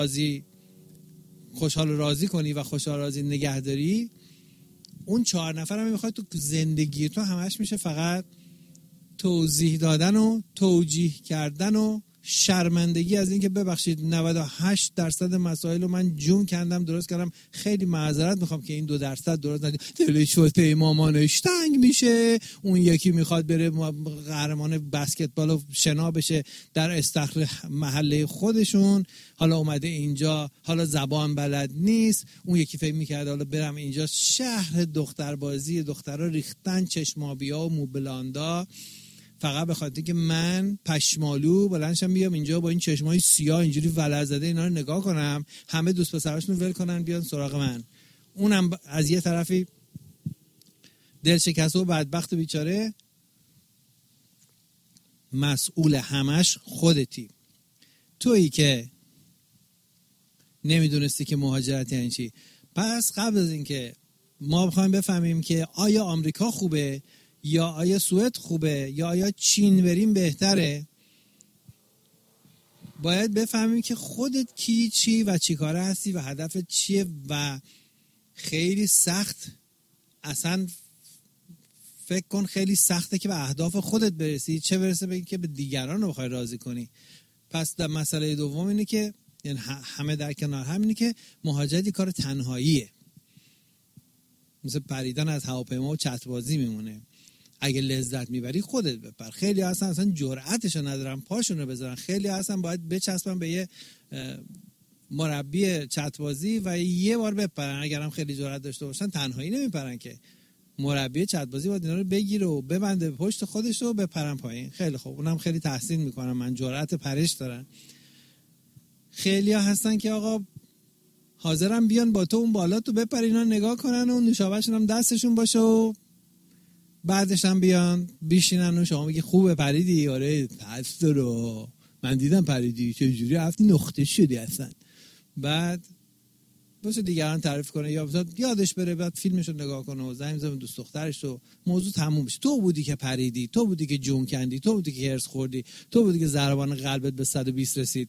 خوشحال و راضی کنی و خوشحال و راضی نگهداری، اون 4 نفر هم میخواد تو زندگی تو همش میشه فقط توضیح دادن و توجیه کردن و شرمندگی از این که ببخشید 98% مسائل رو من جون کندم درست کردم، خیلی معذرت میخوام که این 2% درست ندید، دلش واسه مامانش تنگ میشه، اون یکی میخواد بره قهرمان بسکتبال و شنا بشه در استخر محله خودشون، حالا اومده اینجا حالا زبان بلد نیست، اون یکی فکر میکرد حالا برم اینجا شهر دختربازی، دخترها ریختن چشمابیا و موبلاندا، فقط به خاطر که من پشمالو بلندشم بیام اینجا با این چشمای سیاه اینجوری ولع زده اینا رو نگاه کنم، همه دوست پسراشون ول کنن بیان سراغ من. اونم از یه طرفی دلشکسته و بدبخت و بیچاره، مسئول همش خودتی. تویی که نمیدونستی که مهاجرت یعنی چی. پس قبل از اینکه ما بخوایم بفهمیم که آیا آمریکا خوبه یا آیا سوئد خوبه یا آیا چین بریم بهتره، باید بفهمیم که خودت کی، چی و چی کاره هستی و هدفت چیه. و خیلی سخت، اصلا فکر کن خیلی سخته که به اهداف خودت برسی، چه برسه به این که به دیگران رو بخوای راضی کنی. پس در مسئله دوم اینه که یعنی همه در کنار همینه که مهاجرت کار تنهاییه، مثل پریدن از هواپیما و چتربازی میمونه. اگه لذت میبری خودت بپر. خیلی اصلا جرأتشو ندارن پاشونو بذارن، خیلی اصلا باید بچسبن به یه مربی چتربازی و یه بار بپرن. اگرم خیلی جرأت داشته باشن تنهایی نمیپرن که، مربی چتربازی باید اینا رو بگیره و ببنده به پشت خودش و بپرن پایین. خیلی خوب، اونم خیلی تحسین میکنم، من جرأت پرش دارن. خیلی ها هستن که آقا حاضرم بیان با تو اون بالا تو بپر، اینا نگاه کنن و نوشابهشون هم دستشون باشه و بعدش هم بیان بیشینن و شما میگی خوبه پریدی، آره پس رو من دیدم پریدی چجوری رفتی نقطه شدی اصلا، بعد واسه دیگران تعریف کنه یا یادش بره بعد فیلمشو نگاه کنه و زنگ بزنه دوست دخترش و موضوع تموم بشه. تو بودی که پریدی، تو بودی که جون کندی، تو بودی که هرس خوردی، تو بودی که ضربان قلبت به 120 رسید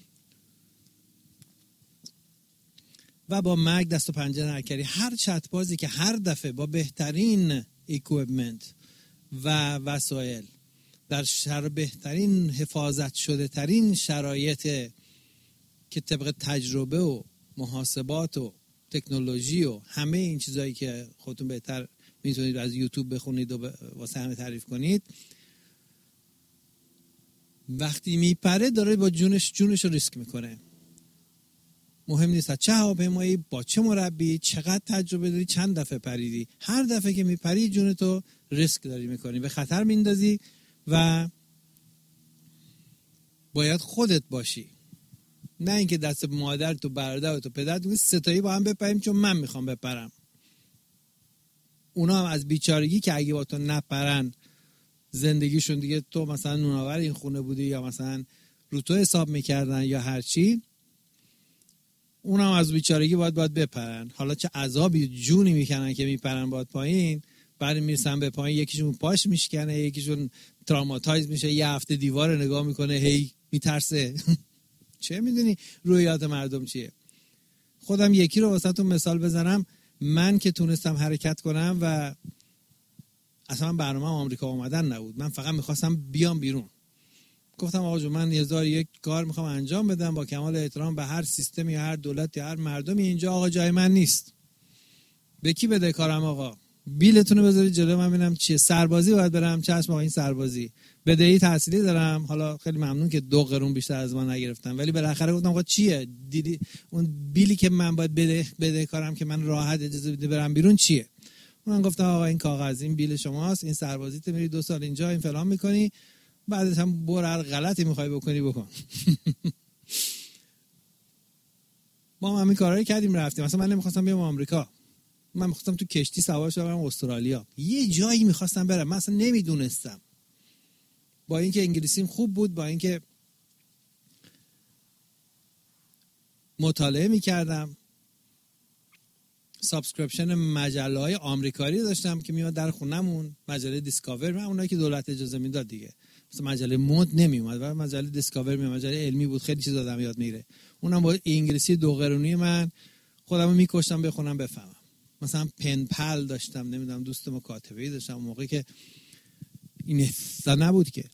و با مرگ دست و پنجه نکردی. هر چتبازی که هر دفعه با بهترین اکویپمنت و وسایل در بهترین حفاظت شده ترین شرایط که طبق تجربه و محاسبات و تکنولوژی و همه این چیزایی که خودتون بهتر میتونید از یوتیوب بخونید و واسه همه تعریف کنید، وقتی میپره داره با جونش رو ریسک میکنه. مهم نیست چه هواپیمایی، با چه مربی، چقدر تجربه داری، چند دفعه پریدی، هر دفعه که میپری جونتو ریسک داری میکنی، به خطر میندازی و باید خودت باشی، نه اینکه دست مادر تو برادر تو پدر تو ستایی با هم بپریم چون من میخوام بپرم. اونا هم از بیچارگی که اگه با تو نپرن زندگیشون دیگه تو مثلا نوناور این خونه بودی یا مثلا رو تو حساب میکردن یا هر چی، اونا هم از بیچارگی باید بپرن. حالا چه عذابی جونی میکنن که میپرن باید پایین، بعد میرسن به پایین یکیشون پاش میشکنه، یکیشون تراماتایز میشه، یه هفته دیوار نگاه میکنه هی میترسه. چه میدونی رویات مردم چیه. خودم یکی رو واسهتون مثال بزنم، من که تونستم حرکت کنم و اصلا برنامه آمریکا اومدن نبود، من فقط میخواستم بیام بیرون. گفتم آقا جون من 1001 کار میخوام انجام بدم با کمال احترام به هر سیستم یا هر دولت یا هر مردمی، اینجا آقا جای من نیست. به کی بده کارم آقا؟ بیلتون رو بذارید جلو من ببینم چیه. سربازی باید برم، چشم آقا این سربازی. بدهی تحصیلی دارم، حالا خیلی ممنون که 2 قرون بیشتر از من نگرفتم، ولی بالاخره گفتم آقا چیه؟ دیدی اون بیلی که من باید بده کارم که من راحت اجازه بده برم بیرون چیه؟ من گفتم آقا این کاغذ، این بیل شماست، این سربازیت، میری 2 سال اینجا این فلان میکنی، بعدش هم برو هر غلطی میخوای بکنی بکن. ما همین کارا کردیم رفتیم. مثلا من نمیخواستم بیام آمریکا، من میخواستم تو کشتی سوار شم برم استرالیا، یه جایی میخواستم برم، من اصلا نمیدونستم. با اینکه انگلیسیم خوب بود، با اینکه مطالعه میکردم، سابسکریپشن مجله‌های آمریکایی داشتم که میاد در خونمون، مجله دیسکاور، من اونایی که دولت اجازه میداد دیگه، مثلا مجله مد نمی اومد و مجله دیسکاور می اومد، مجله علمی بود، خیلی چیز آدم یاد میگیره. اونم با انگلیسی 2 قرونی من خودمو میکشتم بخونم بفهمم. مثلا پن پل داشتم، نمیدونم دوست مکاتبه‌ای داشتم موقعی که این اصلا نبود که.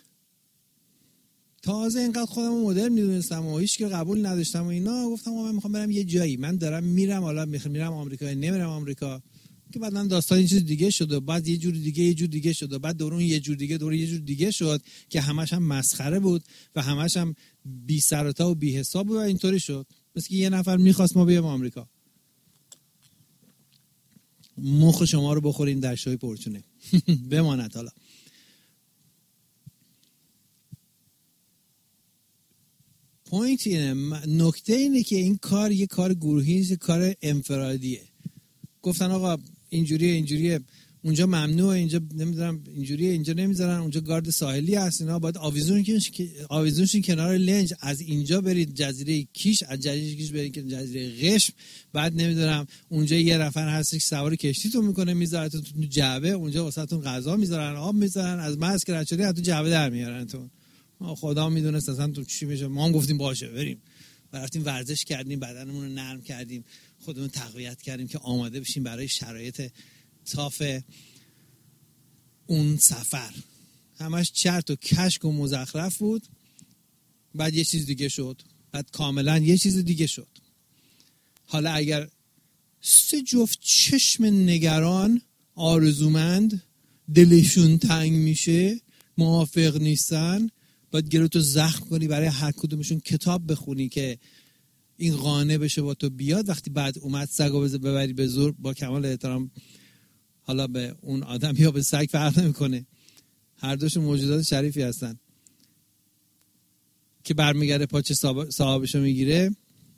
تازه اینقدر خودمو مدرن میدونستم و هیچ که قبول نداشتم و اینا، گفتم من میخوام برم یه جایی، من دارم میرم، حالا میرم آمریکا نمیرم آمریکا، که بعدن داستان این چیز دیگه شد و بعد یه جور دیگه شد و بعد دورون یه جور دیگه شد که همش هم مسخره بود و همش هم بی سر و ته و بی حساب بود و اینطوری شد. مثل که یه نفر میخواست ما بیام آمریکا. مخ شما رو بخورین در شوی پرچونه. بماند. حالا پوینت اینه، نکته اینه که این کار یه کار گروهی نیست، کار انفرادیه. گفتن آقا اینجوریه اونجا ممنوعه، اینجا نمیدونم اینجوریه، اینجا نمیذارن، اونجا گارد ساحلی هست، اینا باید آویزونشون کنار لنج، از اینجا برید جزیره کیش، از جزیره کیش برید جزیره قشم، بعد نمیدونم اونجا یه نفر هست که سوار کشتیتون میکنه میذارتون تو جعبه، اونجا واسهتون غذا میذارن، آب میذارن، از مرز که رد شدی تو جعبه در میارنتون. خدا میدونه اصلا تو چی میشه. ما هم گفتیم باشه بریم، رفتیم ورزش کردیم، بدنمون رو نرم کردیم، خودمون تقویت کردیم که آماده بشیم برای شرایط تاف اون سفر. همش چرت و کشک و مزخرف بود. بعد یه چیز دیگه شد، بعد کاملا یه چیز دیگه شد. حالا اگر 3 جفت چشم نگران آرزومند دلشون تنگ میشه، موافق نیستن، باید گلوتو زخم کنی، برای هر کدومشون کتاب بخونی که این قانع بشه با تو بیاد. وقتی بعد اومد سگو ببری به زور، با کمال احترام حالا به اون آدم یا به سگ فرق نمیکنه، هر دوشون موجودات شریفی هستن، که برمیگرده پاچه صاحبشو میگیره،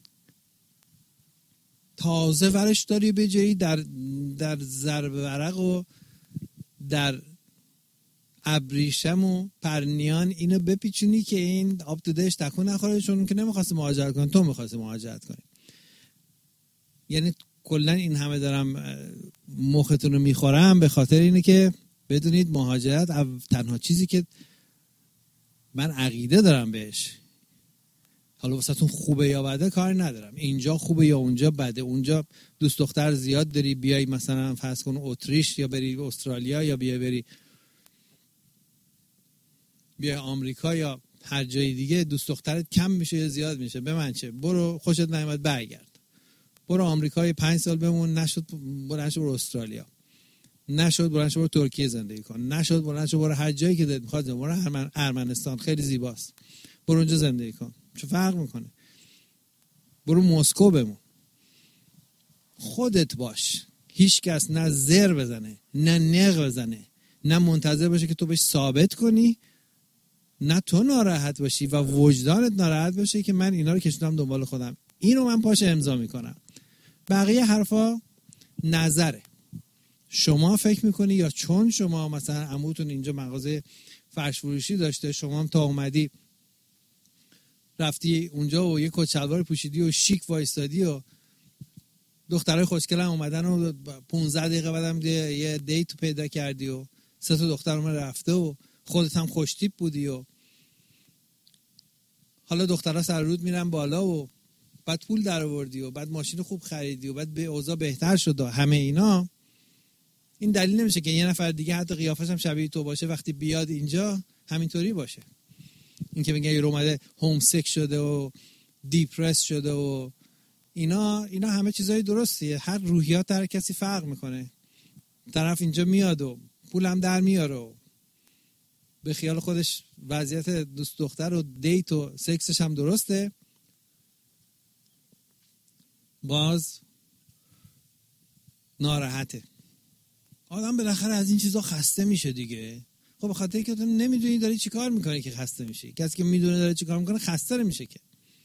تازه ورش داری به جایی در ضرب ورق و در ابریشم و پرنیان اینو بپیچونی که این آب تو دهش تکون نخوره، چون که نمیخواسته مهاجرت کنه، تو میخواسته مهاجرت کنی. یعنی کلا این همه دارم مختون رو میخورم به خاطر اینه که بدونید مهاجرت تنها چیزی که من عقیده دارم بهش، حالا واسهتون خوبه یا بده کاری ندارم، اینجا خوبه یا اونجا بده، اونجا دوست دختر زیاد داری بیای مثلا فرض کن اتریش یا بری استرالیا یا بیای آمریکا یا هر جای دیگه، دوست دخترت کم میشه یا زیاد میشه، به من چه، برو خوشت نیامد برگرد، برو آمریکا 5 سال بمون، نشد برو استرالیا، نشد برو ترکیه زندگی کن، نشد برو هر جایی که دلت میخواد، برو ارمنستان خیلی زیباست، برو اونجا زندگی کن، چه فرق میکنه، برو مسکو بمون، خودت باش، هیچ کس نه زر بزنه نه نق بزنه نه منتظر باشه که تو بهش ثابت کنی، نه تو ناراحت باشی و وجدانت ناراحت باشه که من اینا رو کشیدم دنبال خودم، اینو من پاش امضا میکنم. بقیه حرفا نظره، شما فکر میکنی یا چون شما مثلا عموتون اینجا مغازه فرش فروشی داشته، شما هم تا اومدی رفتی اونجا و یه کت شلوار پوشیدی و شیک وایستادی و دخترای خوشگل هم اومدن و 15 دقیقه بعدم یه دیت پیدا کردی و 3 تا دختر اومد رفته و خودت هم خوش تیپ بودی و حالا دخترها سر رود میرن بالا و بعد پول در آوردی و بعد ماشین خوب خریدی و بعد به اوضاع بهتر شد و همه اینا، این دلیل نمیشه که یه نفر دیگه حتی قیافش هم شبیه تو باشه وقتی بیاد اینجا همینطوری باشه. این که میگه یه اومده هومسیک شده و دیپرس شده و اینا همه چیزای درستیه، هر روحیات هر کسی فرق میکنه. طرف اینجا میاد و پولم در میاره و به خیال خودش وضعیت دوست دختر و دیت و سکسش هم درسته، باز ناراحته. آدم بالاخره از این چیزا خسته میشه دیگه. خب به خاطر اینکه تو نمیدونی داری چیکار میکنی که خسته میشی. کسی که میدونه داره چیکار میکنه خسته نمیشه که.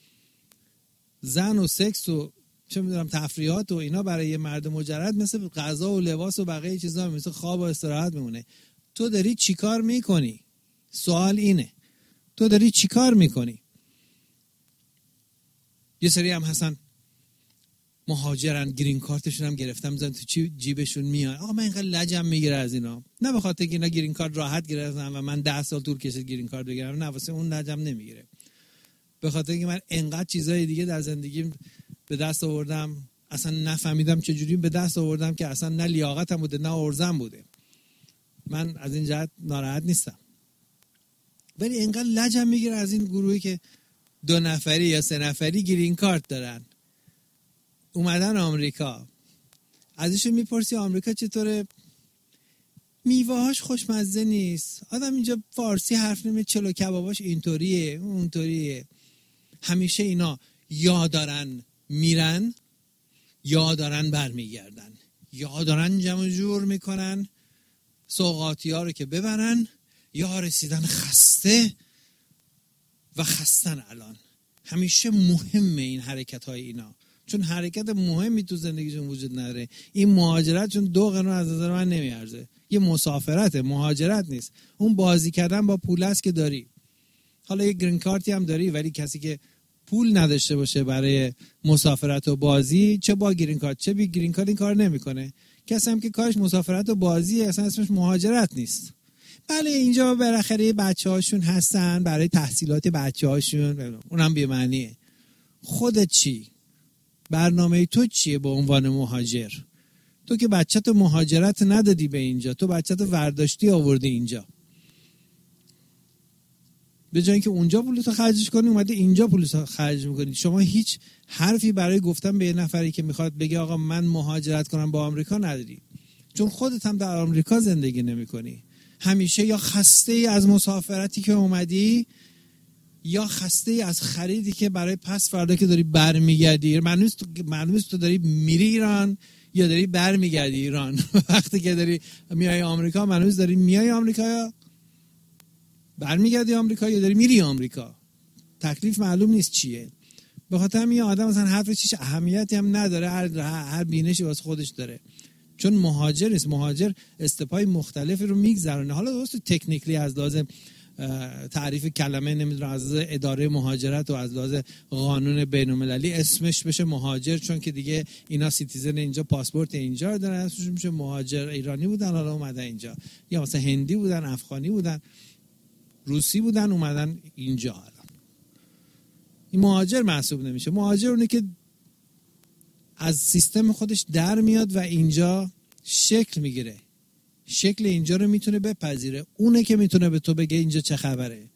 زن و سکس و چه میدونم تفریحات و اینا برای یه مرد مجرد مثل غذا و لباس و بقیه چیزا مثل خواب و استراحت میمونه. تو داری چیکار میکنی؟ سوال اینه. تو داری چیکار میکنی؟ یه سری هم هستن مهاجرن، گرین کارتشون هم گرفتم میذارن تو جیبشون میاد. آقا من اینقدر لجم میگیره از اینا، نه به خاطر که اینا گرین کارت راحت گرفتن و من 10 سال طول کشید گرین کارت بگیرم، نه واسه اون لجم نمیگیره، به خاطر اینکه من انقدر چیزای دیگه در زندگیم به دست آوردم اصلا نفهمیدم چجوری به دست آوردم که اصلا نه لیاقتم بوده نه ارزم بوده. من از این جهت ناراحت نیستم، ولی انقدر لجم میگیره از این گروهی که 2 نفری یا 3 نفری گرین کارت دارن اومدن آمریکا. ازشون میپرسی آمریکا چطوره؟ میوه‌هاش خوشمزه نیست، آدم اینجا فارسی حرف نمی‌زنه، چلو کباباش اینطوریه اونطوریه. همیشه اینا یا دارن میرن یا دارن برمیگردن، یا دارن جمع جور میکنن سوغاتی ها رو که ببرن، یا رسیدن خسته و خستن. الان همیشه مهمه این حرکت های اینا، چون حرکت مهمی تو زندگیشون وجود نداره. این مهاجرت چون 2 قرون از نظر من نمیارزه، یه مسافرته، مهاجرت نیست. اون بازی کردن با پول است که داری، حالا یه گرین کارتی هم داری، ولی کسی که پول نداشته باشه برای مسافرت و بازی، چه با گرین کارت چه بی گرین کارت این کار نمیکنه. کسی هم که کارش مسافرت و بازی اصلا اسمش مهاجرت نیست. بله اینجا بالاخره بچه‌هاشون هستن برای تحصیلات بچه‌هاشون، اونم بی معنیه. خودت چی؟ برنامه تو چیه به عنوان مهاجر؟ تو که بچه‌تو مهاجرت ندادی به اینجا، تو بچه‌تو ورداشتی آوردی اینجا، به جای اینکه اونجا پولتو خرجش کنی اومده اینجا پولتو خرج میکنی. شما هیچ حرفی برای گفتن به یه نفری که میخواد بگه آقا من مهاجرت کنم با آمریکا نداری، چون خودت هم در آمریکا زندگی نمیکنی. همیشه یا خسته ای از مسافرتی که اومدی یا خسته ای از خریدی که برای پس فردا که داری برمیگردی. معلومه تو داری میری ایران یا داری برمیگردی ایران. وقتی که داری میای آمریکا معلومه داری میای آمریکا یا برمیگردی آمریکا یا داری میری آمریکا. تکلیف معلوم نیست چیه. به خاطر همین آدم مثلا حرفش هیچ اهمیتی هم نداره، هر بینشی واسه خودش داره، چون مهاجر نیست. مهاجر استپای مختلفی رو میگذرونه. حالا درست تکنیکلی از لحاظ تعریف کلمه نمیدونم، از لحاظ اداره مهاجرت و از لحاظ قانون بین‌المللی اسمش بشه مهاجر، چون که دیگه اینا سیتیزن اینجا، پاسپورت اینجا رو دارن، اسمش میشه مهاجر. ایرانی بودن حالا اومدن اینجا، یا مثلا هندی بودن، افغانی بودن، روسی بودن اومدن اینجا. الان این مهاجر محسوب نمیشه. مهاجر اونه که از سیستم خودش در میاد و اینجا شکل میگیره، شکل اینجا رو میتونه بپذیره. اونه که میتونه به تو بگه اینجا چه خبره،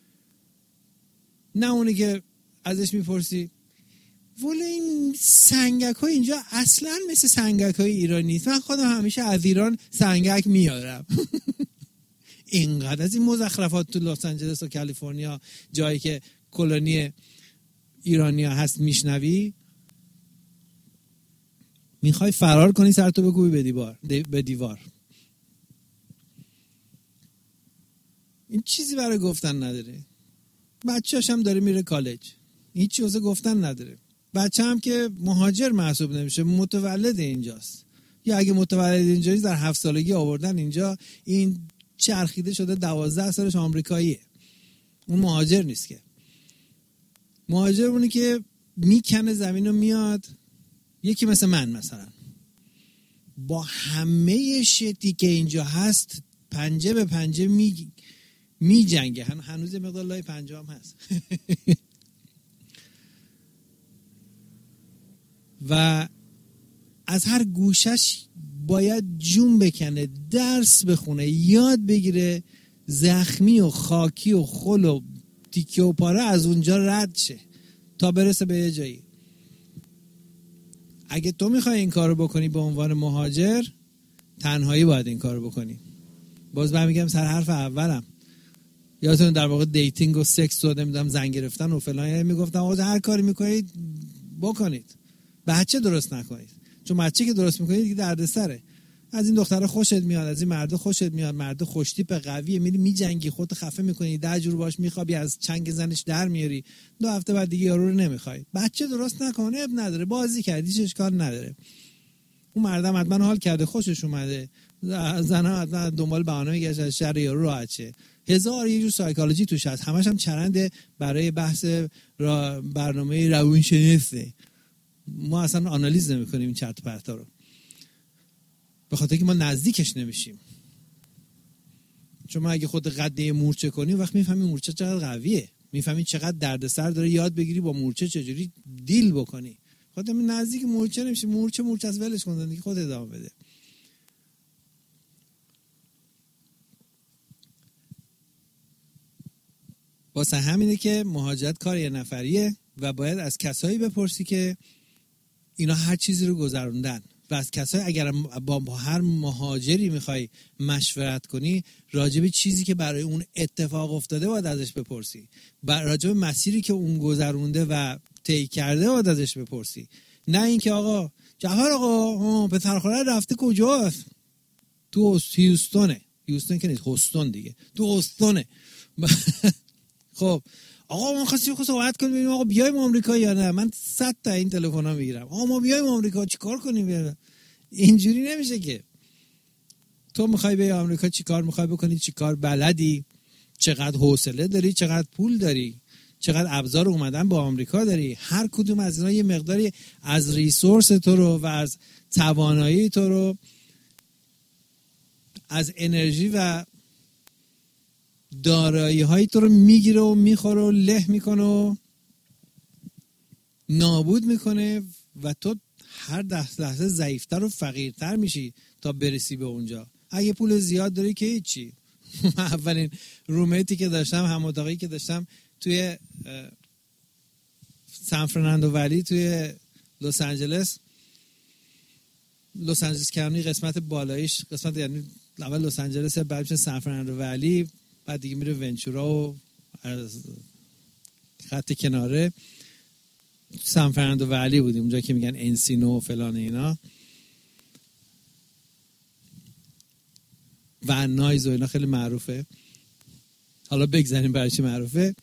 نه اونه که ازش میپرسی ولی این سنگک ها اینجا اصلا مثل سنگک های ایران نیست. من خودم همیشه از ایران سنگک میارم. اینقدر از این مزخرفات تو لس آنجلس و کالیفرنیا، جایی که کلونی ایرانیا هست، میشنوی، میخوای فرار کنی سرتو بکوبی به دیوار. این چیزی برای گفتن نداره. بچه‌اش هم داره میره کالج، هیچ چیزی گفتن نداره. بچه هم که مهاجر محسوب نمیشه، متولد اینجاست، یا اگه متولد اینجاست در 7 سالگی آوردن اینجا، این چرخیده شده 12 سالش آمریکاییه. اون مهاجر نیست که. مهاجر اونه که میکنه زمین رو میاد، یکی مثل من مثلا با همه شتی که اینجا هست پنجه به پنجه می جنگه. هنوز مقدار لای پنجه هم هست. و از هر گوشش باید جون بکنه، درس بخونه، یاد بگیره، زخمی و خاکی و خل و تیکه و پاره از اونجا رد شه تا برسه به یه جایی. اگه تو میخوای این کارو بکنی به عنوان مهاجر، تنهایی باید این کارو بکنی. باز من میگم سر حرف اولم، یادتون در واقع دیتینگ و سکس و نمیدونم زن گرفتن و فلان، میگفتم آقا هر کاری میکنید بکنید، بچه درست نکنید، چون بچه که درست میکنید دیگه دردسره. از این دختره خوشت میاد، از این مرد خوشت میاد، مرد خوشتیپ قویه، میری میجنگی، خودت خفه میکنی، 10 جور باش میخوابی، از چنگ زنش در میاری، 2 هفته بعد دیگه یارو رو نمیخوای. بچه درست نکنه اب نداره، بازی کردیش اشکال نداره. اون مردم حتما حال کرده، خوشش اومده، زنم حتما دنبال بهانه میگشت از شر یارو راحت شه. هزار یه جور سایکولوژی توش هست، همش هم چرند برای بحث برنامه روانشناسه. ما اصلا آنالیز نمی‌کنیم این چرت و پرتا رو، به خاطر که ما نزدیکش نمیشیم. چون ما اگه خود قده مورچه کنیم وقت میفهمی مورچه چقدر قویه، میفهمی چقدر دردسر داره، یاد بگیری با مورچه چجوری دیل بکنی. خودت نزدیک مورچه نمیشی، مورچه از ولش کن، زندگی خودت ادامه بده. واسه همینه که مهاجرت کار یه نفریه و باید از کسایی بپرسی که اینا هر چیزی رو گذروندن و از کسایی اگر با هر مهاجری میخوای مشورت کنی راجب چیزی که برای اون اتفاق افتاده باید ازش بپرسی، راجب مسیری که اون گذرونده و طی کرده باید ازش بپرسی. نه اینکه آقا جعفر آقا پسرخاله رفته کجاست؟ تو هیوستون که نیست، هوستون دیگه، تو هوستونه. خب آقا ما خواستیم صحبت کنیم ببینیم آقا بیایم آمریکا یا نه. من 100 تا این تلفن‌ها میگیرم، آقا ما بیایم آمریکا چیکار کنیم؟ اینجوری نمیشه که. تو میخوای بیای آمریکا چیکار میخوای بکنی، چیکار بلدی، چقدر حوصله داری، چقدر پول داری، چقدر ابزار اومدن با آمریکا داری. هر کدوم از اینا یه مقداری از ریسورس تو رو و از توانایی تو رو، از انرژی و دارایی های تو رو میگیره و میخوره و له میکنه و نابود میکنه و تو هر لحظه ضعیفتر و فقیرتر میشی تا برسی به اونجا. اگه پول زیاد داری که هیچی. اولین رومیتی که داشتم، هم اتاقی که داشتم توی سان فرناندو ولی توی لس آنجلس کانونی، قسمت بالاییش، قسمت یعنی اول لس آنجلس بعد میشه سان فرناندو ولی، بعد دیگه میره ونچورا و از خط کناره سان فرناندو ولی بودیم، اونجا که میگن انسینو و فلان اینا و نایز و اینا خیلی معروفه. حالا بگذاریم برای چی معروفه.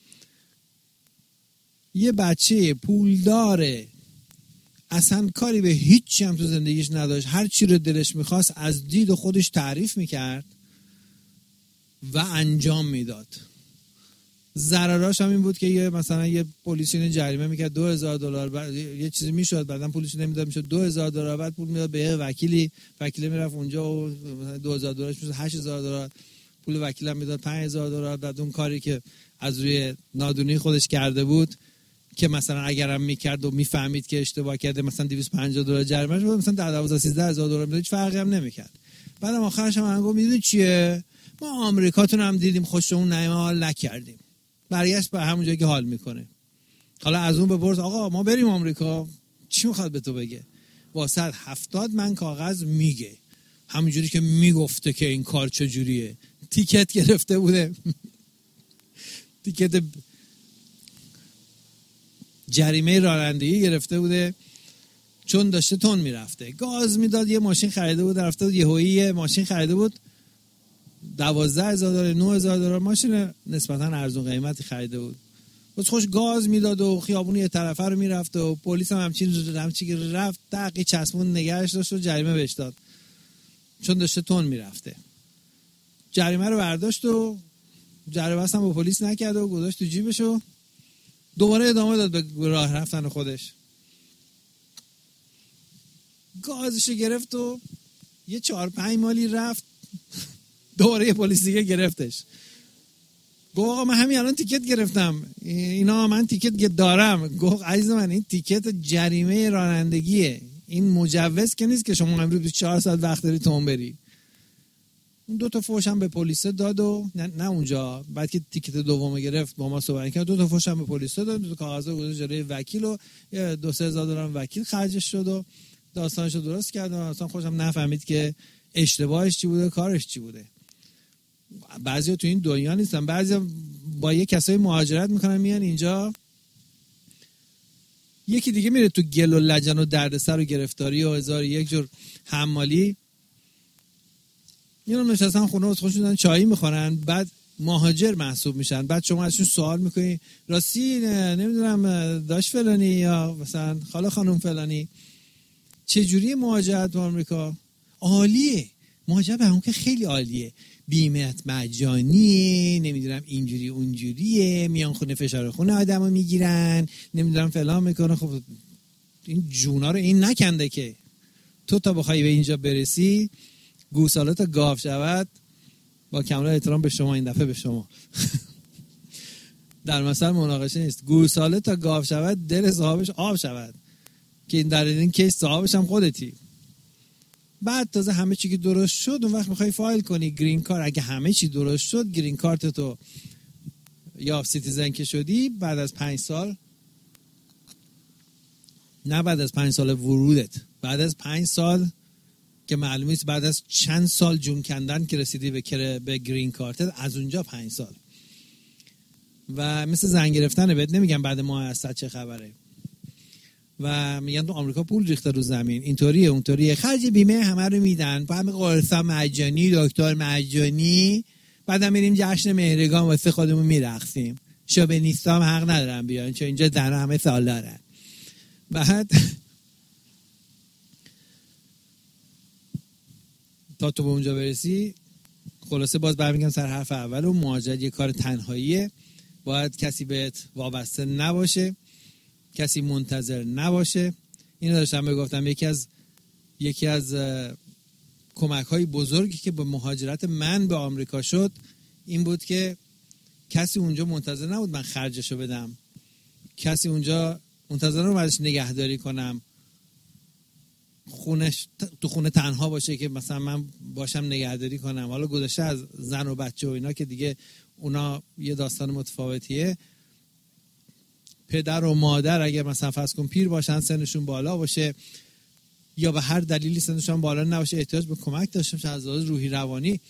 یه بچه پولداره اصلا کاری به هیچی هم تو زندگیش نداشت، هر چی رو دلش میخواست از دید خودش تعریف میکرد و انجام میداد. ضرراش هم این بود که مثلا یه پلیسی جریمه میکرد $2000 یه چیزی میشد، بعدن پولش نمیداد، میشد $2000، بعد پول میداد به وکیل میرفت اونجا و $2000 میشد $8000، پول وکیل هم میداد $5000. بعد اون کاری که از روی نادونی خودش کرده بود که مثلا اگرم میکرد و میفهمید که اشتباه کرده مثلا $250 جریمه شد، مثلا $12,000-13,000 میداد، هیچ فرقی هم نمیکرد. بعدم آخرش هم گفت میدونی چیه، ما آمریکاتون هم دیدیم خوشمون نیامد، حال نکردیم. برگشت به همون جایی که حال میکنه. حالا از اون بپرس آقا ما بریم آمریکا، چی میخواد به تو بگه؟ واسه 70 من کاغذ میگه، همونجوری که میگفته که این کار چجوریه. تیکت گرفته بوده، تیکت جریمه رانندگی گرفته بوده، چون داشته تون میرفته، گاز میداد. یه ماشین خریده بود، رفته بود یهویی ماشین خریده بود $12,000 $9,000، ماشین نسبتا ارزون قیمتی خریده بود. بس خوش گاز میداد و خیابون یه طرفه رو میرفت و پلیس هم همچین که رفت دقیقی چسبون نگهش داشت و جریمه بهش داد چون داشته تون میرفته. جریمه رو برداشت و جریمه هم با پلیس نکرد و گذاشت تو جیبش و دوباره ادامه داد به راه رفتن خودش. گازش گرفت و یه 4-5 مالی رفت، دوباره یه پلیس دیگه گرفتش. گفت آقا من همین الان تیکت گرفتم، اینا من تیکت دارم. گفت عزیز من این تیکت جریمه رانندگیه، این مجوز که نیست که شما امروز 24 ساعت وقت داری تون بری. اون 2 تا فوش هم به پلیس داد و نه اونجا، بعد که تیکت دومو گرفت با ما صحبت کرد، 2 تا فوش هم به پلیس داد، 2 تا کاغذ گذاشت جلوی وکیل و $2,000 وکیل خرجش شد و داستانش رو درست کرد و اصلا خودم نفهمید که اشتباهش چی بوده، کارش چی بوده. بعضیا تو این دنیا نیستن، بعضیا با یه کسایی مهاجرت میکنن میان اینجا، یکی دیگه میره تو گل و لجن و دردسر و گرفتاری و هزار یک جور حمالی. اینا نشستن خونه و خودشون دارن چای میخورن، بعد مهاجر محسوب میشن. بعد شما ازشون سوال میکنی راستی نمیدونم داش فلانی یا مثلا خاله خانم فلانی چه جوری مهاجرت به آمریکا؟ عالیه، مهاجرت به آمریکا خیلی عالیه، بیمه‌ات مجانیه، نمیدونم اینجوری اونجوریه، میان خونه فشار خونه آدمو میگیرن، نمیدونم فلان میکنه. خب این جونا رو این نکنده که تو تا بخوای به اینجا برسی گوساله تا گاو شود. با کامل احترام به شما، این دفعه به شما در مثل مناقشه نیست. گوساله تا گاو شود دل صاحبش آب شود، که این در این کیس صاحبش هم خودتی. بعد تازه همه چی که درست شد اون وقت میخوای فایل کنی گرین کارت. اگه همه چی درست شد گرین کارت تو یا سیتیزن که شدی بعد از 5 سال، نه بعد از 5 سال ورودت، بعد از 5 سال که معلومه است بعد از چند سال جون کندن که رسیدی به گرین کارتت، از اونجا 5 سال. و مثل زنگ گرفتنه، بهت نمیگم بعد ماه از چه خبره. و میگن تو آمریکا پول ریخته رو زمین، اینطوریه اونطوریه، خرج بیمه همه رو میدن، با همه قرصا مجانی، دکتر مجانی، بعدم میریم جشن مهرگان واسه خودمون میرقصیم. شب نیستام حق ندارم بیان چون اینجا زنا همه سال دارن. بعد تا تو به اونجا برسی، خلاصه باز برمیگم سر حرف اول، و مهاجرت یه کار تنهاییه. باید کسی بهت وابسته نباشه، کسی منتظر نباشه. اینو داشتم بگفتم، یکی از کمک‌های بزرگی که به مهاجرت من به آمریکا شد این بود که کسی اونجا منتظر نبود من خرجشو بدم، کسی اونجا منتظر نبود ازش نگهداری کنم، تو خونه تنها باشه که مثلا من باشم نگهداری کنم. حالا گذشته از زن و بچه و اینا که دیگه اونا یه داستان متفاوتیه. پدر و مادر اگر مثلا فرض کن پیر باشن، سنشون بالا باشه یا به هر دلیلی سنشون بالا نباشه، احتیاج به کمک داشته باشن از لحاظ روحی روانی،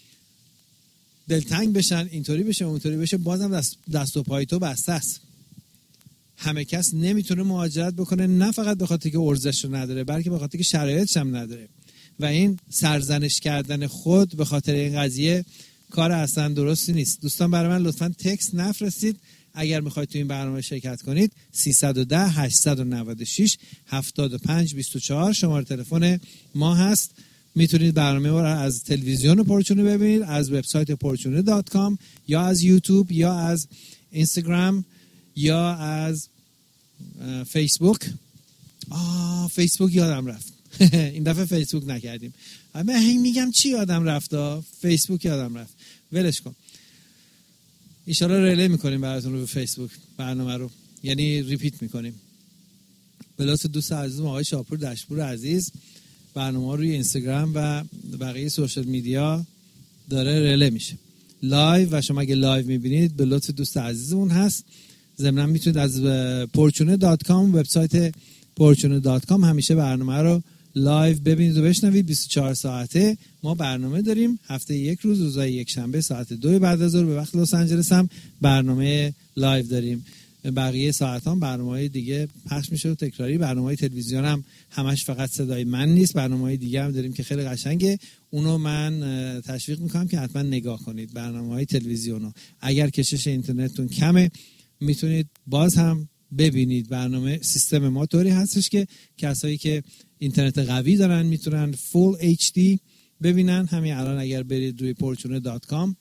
دلتنگ بشن، اینطوری بشه اونطوری بشه، بازم دست و پای تو بسته است. همه کس نمیتونه مهاجرت بکنه، نه فقط به خاطر که ارزش رو نداره بلکه به خاطر که شرایطش هم نداره. و این سرزنش کردن خود به خاطر این قضیه کار اصلا درستی نیست. دوستان برای من لطفاً تکست نفرستید اگر میخواید تو این برنامه شرکت کنید. 310 896 7524 شماره تلفن ما هست. میتونید برنامه ما رو از تلویزیون پورچونه ببینید، از وبسایت porchune.com یا از یوتیوب یا از اینستاگرام یا از فیسبوک. فیسبوک یادم رفت این دفعه فیسبوک نکردیم. من میگم چی یادم رفت، فیسبوک یادم رفت، ولش کن. ایشالا ریلی میکنیم براتون رو فیسبوک برنامه رو، یعنی ریپیت میکنیم. بلاس دوست عزیزم آقای شاپور دشپور عزیز برنامه روی اینستاگرام و بقیه سوشال میدیا داره ریلی میشه لایو، و شما اگه لایو میبینید به لطف دوست عزیزمون هست. ضمن میتونید از porchune.com وبسایت porchune.com همیشه برنامه رو لایو ببینید و بشنوید. 24 ساعته ما برنامه داریم، هفته یک روز، روزهای یک شنبه ساعت 2 بعد از ظهر به وقت لس آنجلس هم برنامه لایو داریم. بقیه ساعت هم برنامه‌های دیگه پخش میشه و تکراری. برنامه‌های تلویزیون هم همش فقط صدای من نیست، برنامه‌های دیگه هم داریم که خیلی قشنگه. اونو من تشویق میکنم که حتما نگاه کنید برنامه‌های تلویزیونو. اگر کشش اینترنتتون کمه میتونید باز هم ببینید. برنامه سیستم ما طوری هستش که کسایی که اینترنت قوی دارن میتونن فول HD ببینن. همین الان اگر برید روی porchune.com،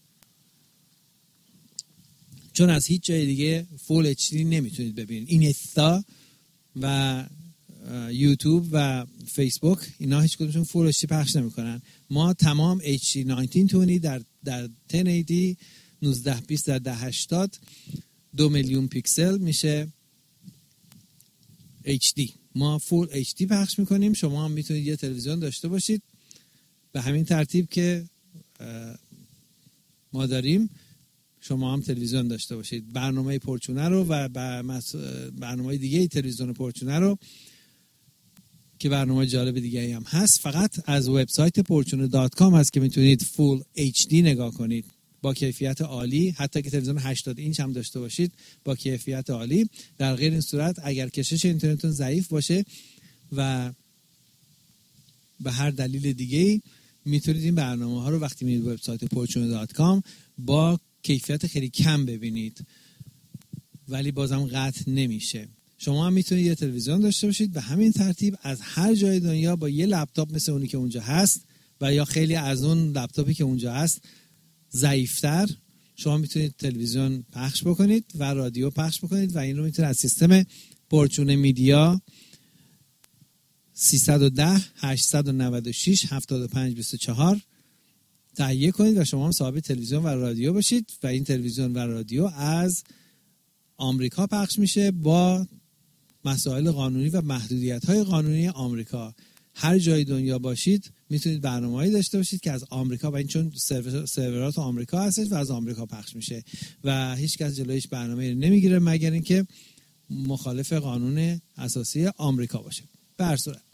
چون از هیچ جای دیگه فول HD نمیتونید ببینید. اینستا و یوتیوب و فیسبوک اینا هیچ کدومشون فول HD پخش نمیکنن. ما تمام HD 1920 در 1080 1920 در 1080 2 میلیون پیکسل میشه HD. ما فول HD پخش میکنیم. شما هم میتونید یه تلویزیون داشته باشید به همین ترتیب که ما داریم، شما هم تلویزیون داشته باشید. برنامه پورچونه رو و برنامه دیگه تلویزیون پورچونه رو که برنامه جالب دیگه هم هست فقط از وبسایت porchune.com هست که میتونید فول HD نگاه کنید با کیفیت عالی. حتی که تلویزیون 80 اینچ هم داشته باشید با کیفیت عالی. در غیر این صورت اگر کشش اینترنتتون ضعیف باشه و به هر دلیل دیگه‌ای میتونید این برنامه‌ها رو وقتی میرید وبسایت porchune.com با کیفیت خیلی کم ببینید، ولی بازم قطع نمیشه. شما هم میتونید یه تلویزیون داشته باشید به همین ترتیب از هر جای دنیا با یه لپتاپ مثل اونی که اونجا هست و یا خیلی از اون لپتاپی که اونجا هست ضعیفتر، شما میتونید تلویزیون پخش بکنید و رادیو پخش بکنید و این رو میتونید از سیستم پورچونه میدیا 310-896-7524 تهیه کنید و شما هم صاحب تلویزیون و رادیو باشید و این تلویزیون و رادیو از آمریکا پخش میشه با مسائل قانونی و محدودیت‌های قانونی آمریکا. هر جای دنیا باشید میتونید برنامه‌ای داشته باشید که از آمریکا، و این چون سرورات آمریکا هستش و از آمریکا پخش میشه و هیچ کس جلویش برنامه نمیگیره مگر اینکه مخالف قانون اساسی آمریکا باشه. به هر صورت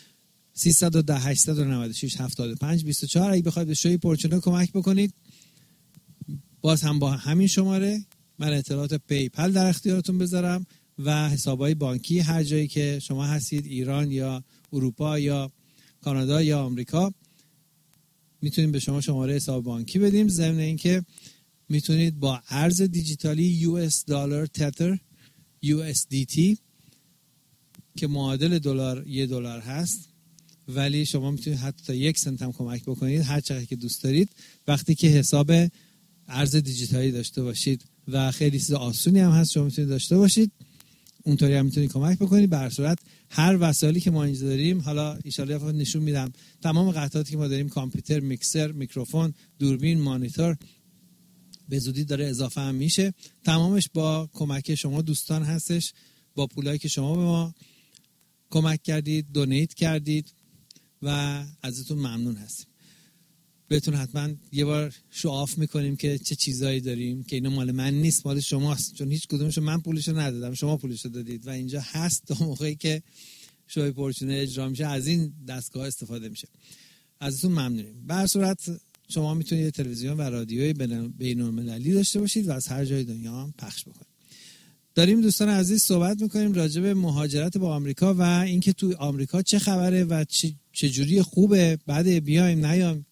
310-896-7524 اگه بخواید به شوی پورچنو کمک بکنید، باز هم با همین شماره من اطلاعات پیپل در اختیارتون بذارم و حسابهای بانکی هر جایی که شما هستید، ایران یا اروپا یا کانادا یا آمریکا، میتونیم به شما شماره حساب بانکی بدیم. ضمن اینکه میتونید با ارز دیجیتالی US دلار تتر USDT که معادل دلار $1 هست، ولی شما میتونید حتی تا 1 سنت هم کمک بکنید هر چقدر که دوست دارید وقتی که حساب ارز دیجیتالی داشته باشید و خیلی چیز آسونی هم هست شما میتونید داشته باشید، اونطوری هم میتونید کمک بکنید. به هر صورت هر وسایلی که ما اینجا داریم، حالا ان شاءالله نشون میدم، تمام قطعاتی که ما داریم، کامپیوتر، میکسر، میکروفون، دوربین، مانیتور، به زودی داره اضافه هم میشه، تمامش با کمک شما دوستان هستش، با پولایی که شما به ما کمک کردید، دونیت کردید و ازتون ممنون هستیم. بهتون حتما یه بار شوآف میکنیم که چه چیزایی داریم که اینا مال من نیست، مال شماست، چون هیچ کدومشو من پولشو ندادم، شما پولشو دادید و اینجا هست تا موقعی که شوی پورچنو اجرا میشه از این دستگاه استفاده میشه. ازتون ممنونیم. به هر صورت شما میتونید تلویزیون و رادیوی بین‌المللی داشته باشید و از هر جای دنیا هم پخش بکنید. داریم دوستان عزیز صحبت میکنیم راجع به مهاجرت با آمریکا و اینکه تو آمریکا چه خبره و چه جوری خوبه، بعد بیایم نیایم،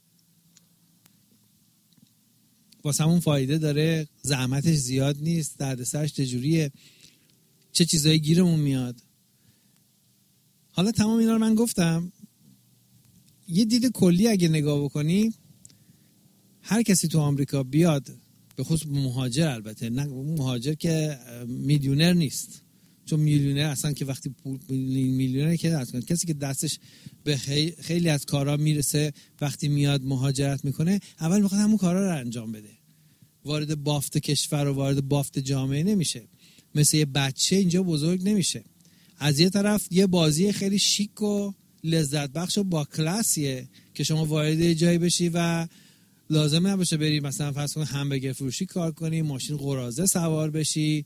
واسمون فایده داره، زحمتش زیاد نیست، دردسرش چجوریه، چه چیزایی گیرمون میاد. حالا تمام اینا رو من گفتم. یه دید کلی اگه نگاه بکنی، هر کسی تو آمریکا بیاد، به خصوص مهاجر، البته نه مهاجر که میلیونر نیست، چون میلیونر اصلا که وقتی میلیونر که اصلا کسی که دستش به خیلی از کارا میرسه وقتی میاد مهاجرت میکنه اول میخواد همون کارا رو انجام بده، وارد بافت کشور و وارد بافت جامعه نمیشه، مثل یه بچه اینجا بزرگ نمیشه. از یه طرف یه بازی خیلی شیک و لذت بخش و با کلاسیه که شما وارد جایی بشی و لازم نباشه بری مثلا فرض کن همبرگر فروشی کار کنی، ماشین قراضه سوار بشی،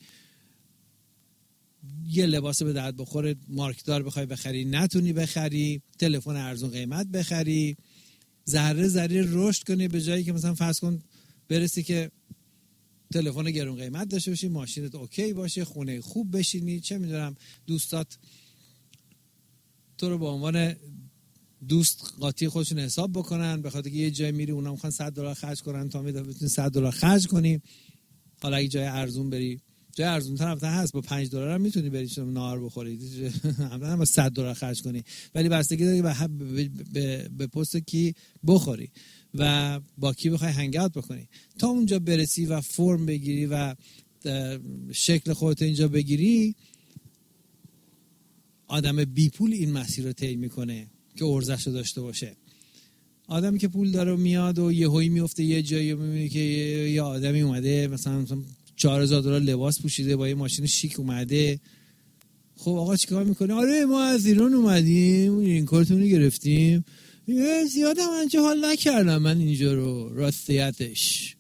یه لباس به درد بخوره مارکدار بخوای بخری نتونی بخری، تلفن ارزون قیمت بخری، ذره ذره رشد کنی به جایی که مثلا فرض کن برسی که تلفن گرون قیمت داشته باشی، ماشینت اوکی باشه، خونه خوب بشینی، چه میدونم دوستات تو رو به عنوان دوست قاطی خودشون حساب بکنن، به خاطر که یه جای میری اونا میخوان $100 خرج کنن تا بتونی $100 خرج کنی. حالا اگه جای ارزون بری، جای ارزون تر هم هست، با $5 هم میتونی بری نهار بخوری، هم با $100 خرج کنی، ولی بستگی داره به پست کی بخوری و با کی بخوای هنگ اوت بکنی. تا اونجا برسی و فرم بگیری و شکل خودت اینجا بگیری، آدم بی پول این مسیر رو طی میکنه که ارزش رو داشته باشه. آدمی که پول داره میاد و یهویی میفته یه جایی میبینی که یه آدمی اومده مثلا $4,000 لباس پوشیده با یه ماشین شیک اومده. خب آقا چیکار میکنه؟ آره ما از ایران اومدیم، این کارتون رو گرفتیم، زیاد هم انجا حال نکردم من اینجا رو راستیتش.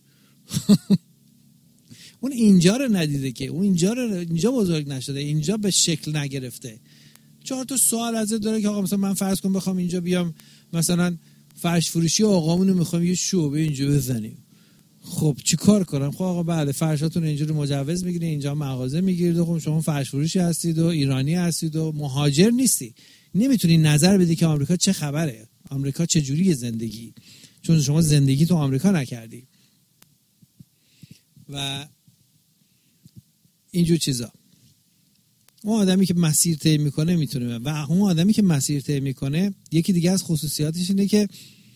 اون اینجا رو ندیده که، اون اینجا بزرگ نشده، اینجا به شکل نگرفته. 4 سوال ازت داره که آقا مثلا من فرض کن بخوام اینجا بیام مثلا فرش فروشی آقامون رو میخوام یه شعبه اینجا بزنیم، خب چی کار کنم؟ خب آقا بله فرشاتون اینجا رو مجوز میگیرید، اینجا مغازه میگیرید و خب شما فرش فروشی هستید و ایرانی هستید و مهاجر نیستی، نمیتونی نظر بدی که آمریکا چه خبره، آمریکا چه جوریه زندگی، چون شما زندگی تو آمریکا نکردی و اینجور چیزا. اون آدمی که مسیر طی میکنه میتونه، و اون آدمی که مسیر طی میکنه یکی دیگه از خصوصیاتش اینه که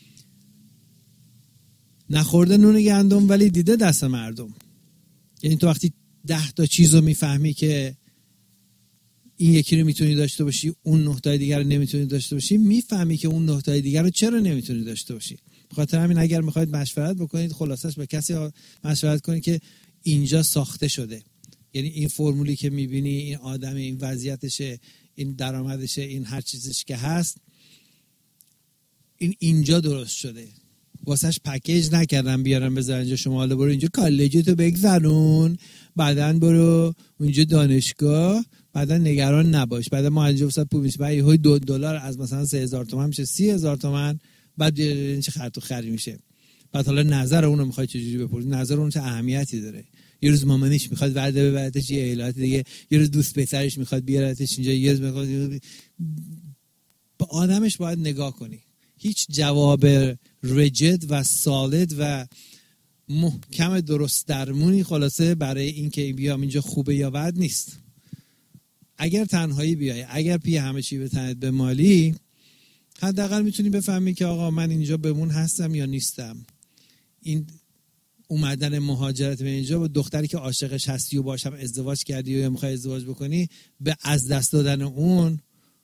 نخورده نون گندم ولی دیده دست مردم. یعنی تو وقتی 10 تا چیزو میفهمی که این یکی رو میتونی داشته باشی، اون 9 تا دیگر رو نمیتونی داشته باشی، میفهمی که اون 9 تا دیگر رو چرا نمیتونی داشته باشی. بخاطر همین اگر میخواید مشورت بکنید، خلاصش به کسی مشورت کنید که اینجا ساخته شده. یعنی این فرمولی که میبینی، این آدم، این وضعیتشه، این درآمدشه، این هر چیزش که هست، این اینجا درست شده. واسهش پکیج نکردم بیارم بذارن اینجا، شما حالا برو اینجا کالجتو بگذرون، بعدن برو اونجا دانشگاه، بعدن نگران نباش، بعدن ما اینجا واسه پول میشه، بعد یهو $2 از مثلا 3000 تومان میشه 30000 تومان، بعد این چه خرط و خری میشه. بعد حالا نظر اونو میخوای چجوری بپرسی، نظر اون چه اهمیتی داره. یه روز مامانش میخواد ورده ببرتش یه ایالت دیگه، یه روز دوست پسرش میخواد بیارتش اینجا، یه روز میخواد. با آدمش باید نگاه کنی. هیچ جواب رجد و سالد و محکم درست درمونی خلاصه برای این که بیام اینجا خوبه یا بد نیست. اگر تنهایی بیای، اگر پی همه چی به تنت به مالی، حداقل میتونی بفهمی که آقا من اینجا بمون هستم یا نیستم. این اومدن مهاجرت به اینجا با دختری که عاشقش هستی و باشم ازدواج کردی یا میخوای ازدواج بکنی، به از دست دادن اون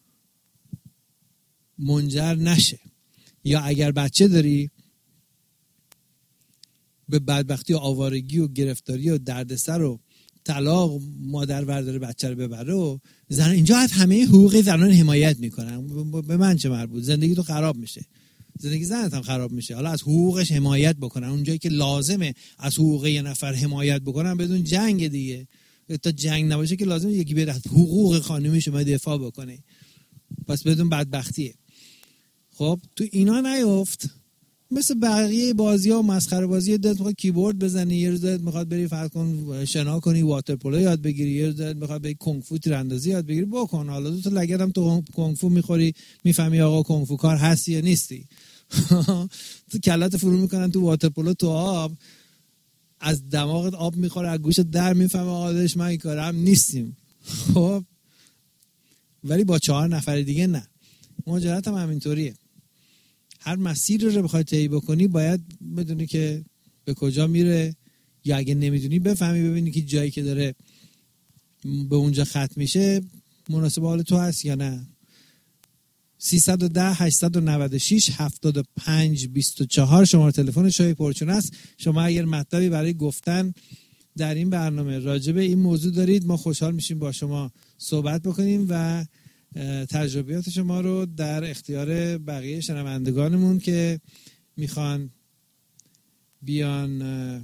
منجر نشه. یا اگر بچه داری، به بدبختی و آوارگی و گرفتاری و دردسر و طلاق مادر برداره بچه رو ببره و زن اینجا از همه حقوق زنان حمایت میکنن. به من چه مربوط؟ زندگی تو خراب میشه، زندگی زنت هم خراب میشه. حالا از حقوقش حمایت بکنن اونجایی که لازمه از حقوق یه نفر حمایت بکنن، بدون جنگ دیگه. تا جنگ نباشه که لازمه یکی بره حقوق خانومش رو دفاع بکنه، پس بدون بدبختیه. خب تو اینا نیفت. مثل بقیه بازی‌ها و مسخره بازی، دلت میخواد کیبورد بزنی، یه روز دلت میخواد بری فرض کن شنا کنی، واتر پولو یاد بگیری، یه روز دلت میخواد بری کنگ فو تیراندازی یاد بگیری، بکن. حالا دو تا لگدم تو کنگ فو میخوری، میفهمی آقا کنگ فو کار هستی یا نیستی. تو کلات فرو میکنن تو واتر پولو، تو آب، از دماغت آب میخوره، از گوشت در میفهمه آقادش من این کارم نیستیم. خب ولی با 4 نفر دیگه نه. مهاجرت هم همینطوریه. هر مسیر رو بخوای طی بکنی باید بدونی که به کجا میره، یا اگه نمیدونی بفهمی، ببینی که جایی که داره به اونجا ختم میشه مناسب حال تو هست یا نه. 310 896 75 24 شماره تلفن شای پرچون است. شما اگر مطلبی برای گفتن در این برنامه راجع به این موضوع دارید، ما خوشحال میشیم با شما صحبت بکنیم و تجربیات شما رو در اختیار بقیه شنوندگانمون که میخوان بیان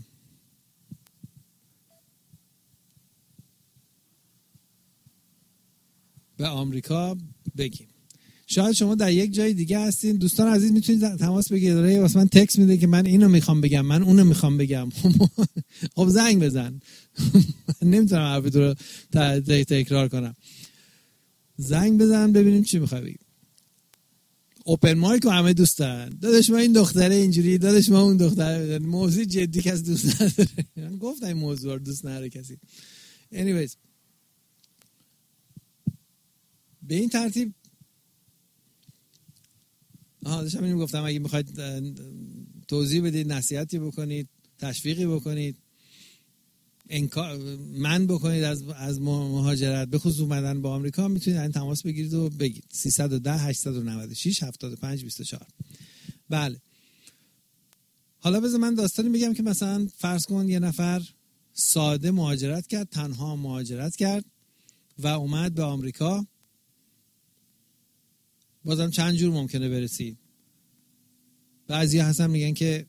به آمریکا بگیم. شاید شما در یک جای دیگه هستین. دوستان عزیز میتونید تماس بگیرید. واسه من تکست میده که من اینو میخوام بگم، من اونو میخوام بگم. خب زنگ بزن. نمیتونم حرفت رو تکرار کنم. زنگ بزن ببینیم چی میخوای بگی. اوپن مایک رو همه دوست دارن. داداش ما این دختره اینجوری، داداش ما اون دختره. موضوع جدی کسی دوست نداره. من گفتم این موضوع رو دوست نداره کسی. anyways به این ترتیب داشتم اینو گفتم اگه میخواید توضیح بدید، نصیحتی بکنید، تشویقی بکنید، من بکنید از مهاجرت، به خصوص اومدن به آمریکا، میتونید این تماس بگیرید و بگید. 310 896 75 24. بله. حالا بذار من داستانی بگم که مثلا فرض کن یه نفر ساده مهاجرت کرد، تنها مهاجرت کرد و اومد به آمریکا. بازم چند جور ممکنه برسی. بعضی هستن میگن که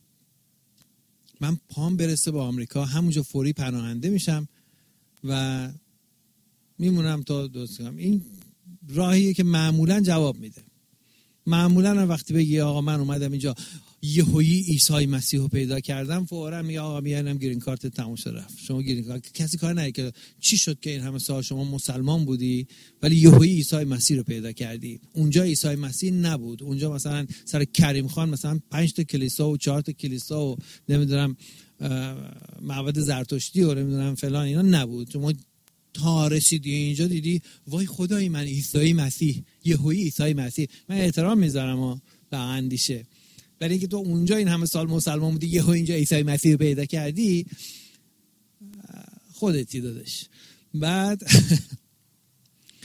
من پام برسه به آمریکا همونجا فوری پناهنده میشم و میمونم تا دوستم. این راهیه که معمولا جواب میده. معمولا وقتی بگی آقا من اومدم اینجا یهویی عیسی مسیح رو پیدا کردم، فورا میگه آقا میانم گرین کارت تموم شد رفت. شما گرین کارت کسی کار نکنه که چی شد که این همه سال شما مسلمان بودی ولی یهویی عیسی مسیح رو پیدا کردی. اونجا عیسی مسیح نبود. اونجا مثلا سر کریم خان مثلا 5 تا کلیسا و 4 تا کلیسا و نمیدونم معبد زرتشتی و نمیدونم فلان اینا نبود. شما تا رسیدی اینجا دیدی وای خدای من عیسی مسیح، یهویی عیسی مسیح. من احترام میذارم به اندیشه، برای اینکه تو اونجا این همه سال مسلمان بودی یهو اینجا عیسی مسیح رو پیدا کردی، خودتی دادش. بعد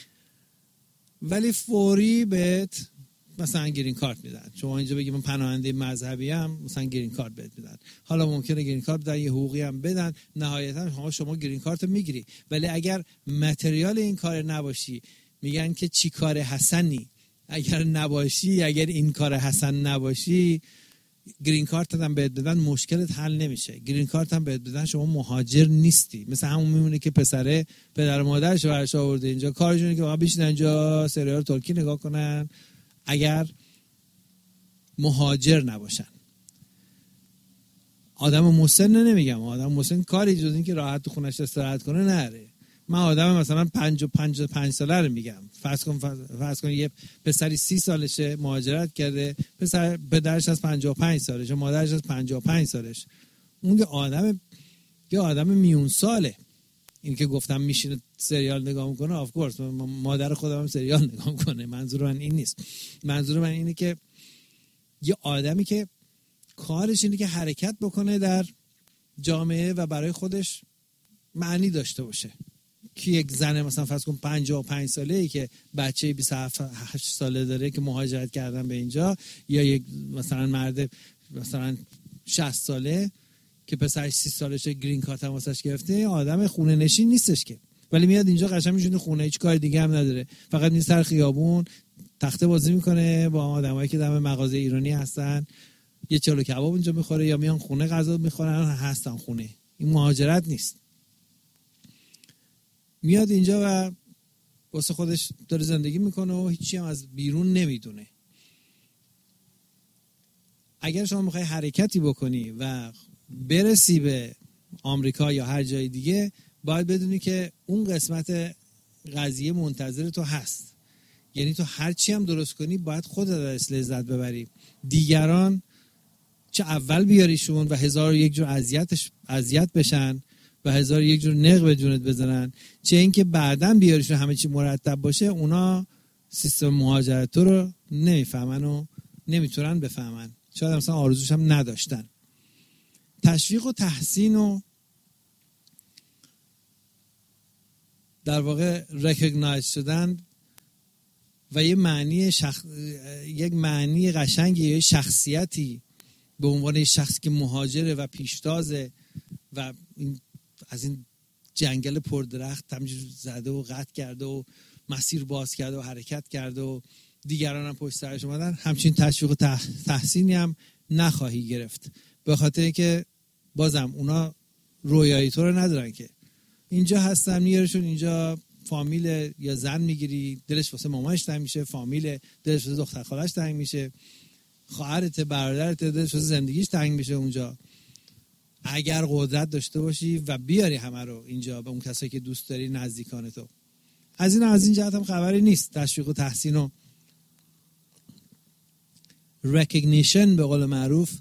ولی فوری بهت مثلا گرین کارت میدن. شما اینجا بگی من پناهنده مذهبی ام، مثلا گرین کارت بهت میدن. حالا ممکنه گرین کارت بدن، یه حقوقی هم بدن، نهایتا شما گرین کارت میگیری. ولی اگر متریال این کار نباشی، میگن که چی کار حسنی، اگر نباشی، اگر این کار حسن نباشی، گرین کارت هم بهت بدن مشکلت حل نمیشه. گرین کارت هم بهت بدن شما مهاجر نیستی. مثل همون میمونه که پسره پدر و مادرش برش آورده اینجا، کارشونه که واقعا بشینن اینجا سریال ترکی نگاه کنن اگر مهاجر نباشن. آدم مسن نمیگم، آدم مسن کاری جز این که راحت تو خونش استراحت کنه نره. من آدم مثلا 55 ساله رو میگم. فرض کن یه پسری 30 سالشه مهاجرت کرده، پدرش از 55 سالشه، مادرش از 55 سالش. اون یه آدم میون ساله. این که گفتم میشینه سریال نگاه میکنه، آف کورس مادر خودم هم سریال نگاه میکنه. منظور من این نیست. منظور من اینه که یه آدمی که کارش اینه که حرکت بکنه در جامعه و برای خودش معنی داشته باشه. که یک زن مثلا فرض کن 55 ساله‌ای که بچه 27 ساله داره که مهاجرت کردن به اینجا، یا یک مثلا مرد مثلا 60 ساله که پسرش 30 سالشه گرین کارت هم واسش گرفته، آدم خونه نشین نیستش که، ولی میاد اینجا قشنگ میشونه خونه، هیچ کار دیگه هم نداره، فقط میاد سر خیابون تخته بازی میکنه با آدمایی که دم مغازه ایرانی هستن، یه چلو کباب اونجا میخوره یا میان خونه غذا میخورن، هستن خونه. این مهاجرت نیست. میاد اینجا و واسه خودش داره زندگی میکنه و هیچی هم از بیرون نمیدونه. اگر شما میخوای حرکتی بکنی و برسی به آمریکا یا هر جای دیگه، باید بدونی که اون قسمت قضیه منتظر تو هست. یعنی تو هر چی هم درست کنی باید خودت ازش لذت ببری. دیگران چه اول بیاریشون و 1001 جور اذیت بشن و 1001 جور نق به جونت بزنن، چه اینکه بعداً بیاریشون همه چی مرتب باشه، اونا سیستم مهاجرت رو نمیفهمن و نمیتونن بفهمن. شاید مثلا آرزوش هم نداشتن. تشویق و تحسین و در واقع ریکگنایز شدن و یک معنی قشنگی، یه شخصیتی به عنوان شخصی که مهاجره و پیشتازه و از این جنگل پردرخت همینجور زده و قطع کرده و مسیر باز کرده و حرکت کرده و دیگران هم پشت سرش اومدن، همچین تشویق و تحسینی هم نخواهی گرفت، به خاطر اینکه بازم اونا رویایی تو رو ندارن که اینجا هستن، میارشون اینجا، فامیل یا زن میگیری دلش واسه مامانش تنگ میشه، فامیل دلش واسه دختر خالش تنگ میشه، خواهرت برادرت دلش واسه زندگیش تنگ میشه اونجا. اگر قدرت داشته باشی و بیاری همه رو اینجا به اون کسایی که دوست داری، نزدیکان تو، از این جهت هم خبری نیست. تشویق و تحسین و recognition به قول معروف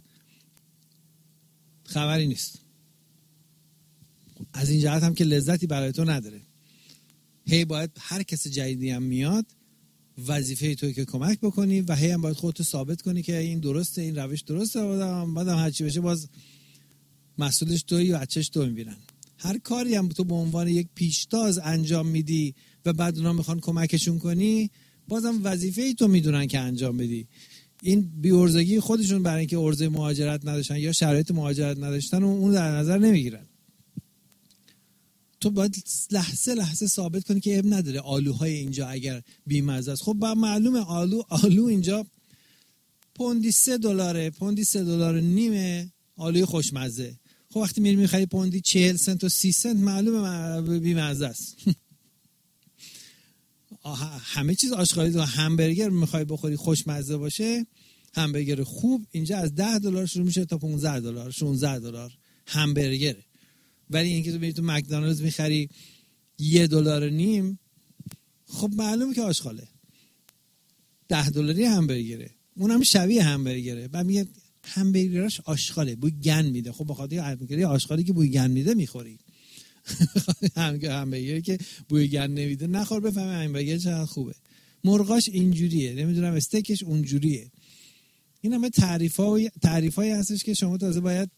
خبری نیست. از این جهت هم که لذتی برای تو نداره. هی باید هر کس جدیدی هم میاد وظیفه توی که کمک بکنی و هی هم باید خودتو ثابت کنی که این درسته، این روش درسته، بعدم هر چی بشه باز مسئولش تویی و بچه‌ش تو میبینن. هر کاری هم تو به عنوان یک پیشتاز انجام میدی و بعد اونا میخوان کمکشون کنی، بازم وظیفه تو میدونن که انجام بدی. این بی‌عرضگی خودشون برای اینکه عرضه مهاجرت نداشتن یا شرایط مهاجرت نداشتن و اون در نظر نمیگیرن. تو باید لحظه ثابت کنی که اب نداره آلوهای اینجا اگر بی‌مزه است. خب با معلومه آلو اینجا پوندی $3 آلوی خوشمزه. خب وقتی میری میخری پوندی 40 سنت و 30 سنت، معلومه بی‌مزه است. همه چیز آشغالی. تو همبرگر میخوای بخوری خوشمزه باشه، همبرگر خوب اینجا از $10 شروع میشه تا $15 $16 همبرگره. ولی اینکه تو میری تو مکدونالدز میخری $1.5، خب معلومه که آشغاله. $10 همبرگره، اونم شبیه همبرگره. بعد میگه همبرگراش آشغاله، بوی گند میده. خب بخاطر همبرگر آشغالی که بوی گند میده میخوری. همبرگری که بوی گند نمیده نخور، بفهمی همبرگر چقدر خوبه. مرغاش اینجوریه، نمیدونم استیکش اونجوریه. این همه تعریفایی هستش که شما تازه باید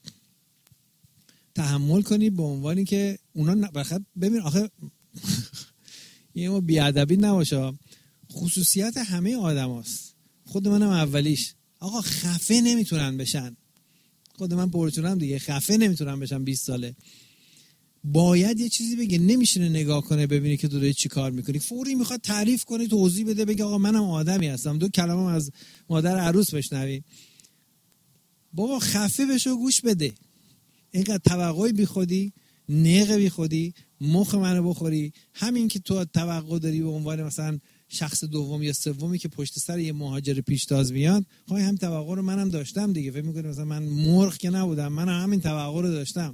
تحمل کنی به عنوانی که اونا ببین آخه یه بیادبی نباشه. خصوصیت همه آدم هست. خود منم اولیش. آقا خفه نمیتونن بشن. خود من پرچونم دیگه، خفه نمیتونن بشن 20 ساله. باید یه چیزی بگه، نمیشینه نگاه کنه ببینی که داری چی کار میکنی، فوری میخواد تعریف کنه، توضیح بده، بگه آقا منم آدمی هستم، 2 کلمه از مادر عروس بشنوی. بابا خفه بشو، گوش بده. اینقدر توقعی بی خودی، نق بی خودی، مخ منو بخوری. همین که تو توقع داری به عنوان مثلا شخص دوم یا سومی که پشت سر یه مهاجر پیشتاز میاد، خب هم توقع رو منم داشتم دیگه. فکر می‌کنی مثلا من مرغ که نبودم، من همین توقع رو داشتم.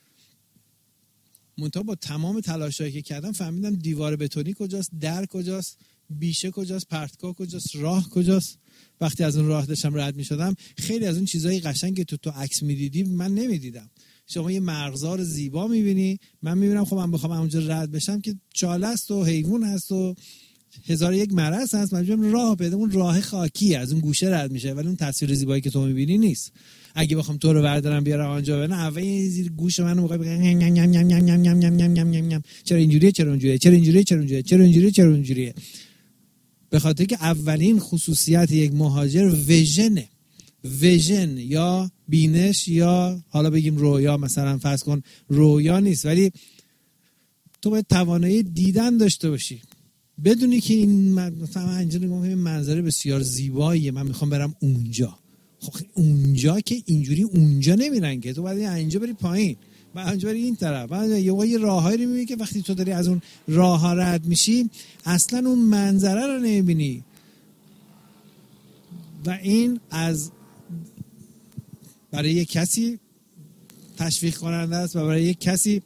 منتها با تمام تلاشایی که کردم فهمیدم دیوار بتونی کجاست، در کجاست، بیشه کجاست، پرتگاه کجاست، راه کجاست. وقتی از اون راه داشتم رد می‌شدم، خیلی از اون چیزای قشنگ که تو عکس می‌دیدی من نمی‌دیدم. شما یه مرغزار زیبا می‌بینی، من می‌بینم خب من بخوام اونجا رد بشم که چاله است و حیوان هست و 1001 مرض هست، مجبورم راه پیدا. اون راه خاکی از اون گوشه رد میشه، ولی اون تصویر زیبایی که تو می‌بینی نیست. اگه بخوام تو رو بردارم بیارم آنجا، نه اول زیر گوش منو می‌خوای بگم چرا اینجوریه، چرا اونجوریه، چرا اینجوریه، چرا اونجوریه، چرا اینجوریه، چرا اونجوریه. به خاطر که اولین خصوصیت یک مهاجر ویژن یا بینش، یا حالا بگیم رویا، مثلا فرض کن رویا نیست، ولی تو باید توانایی دیدن داشته باشی، بدونی که این مثلا اینجا نگاه کنم منظره بسیار زیباییه، من میخوام برم اونجا. خب اونجا که اینجوری اونجا نمیرن که، تو باید اینجا بری پایین، بعد اینجا بری این طرف، بعد یه راههایی رو میبینی که وقتی تو داری از اون راه ها رد میشی اصلا اون منظره رو نمیبینی. و این از برای یک کسی تشویق کننده است و برای یک کسی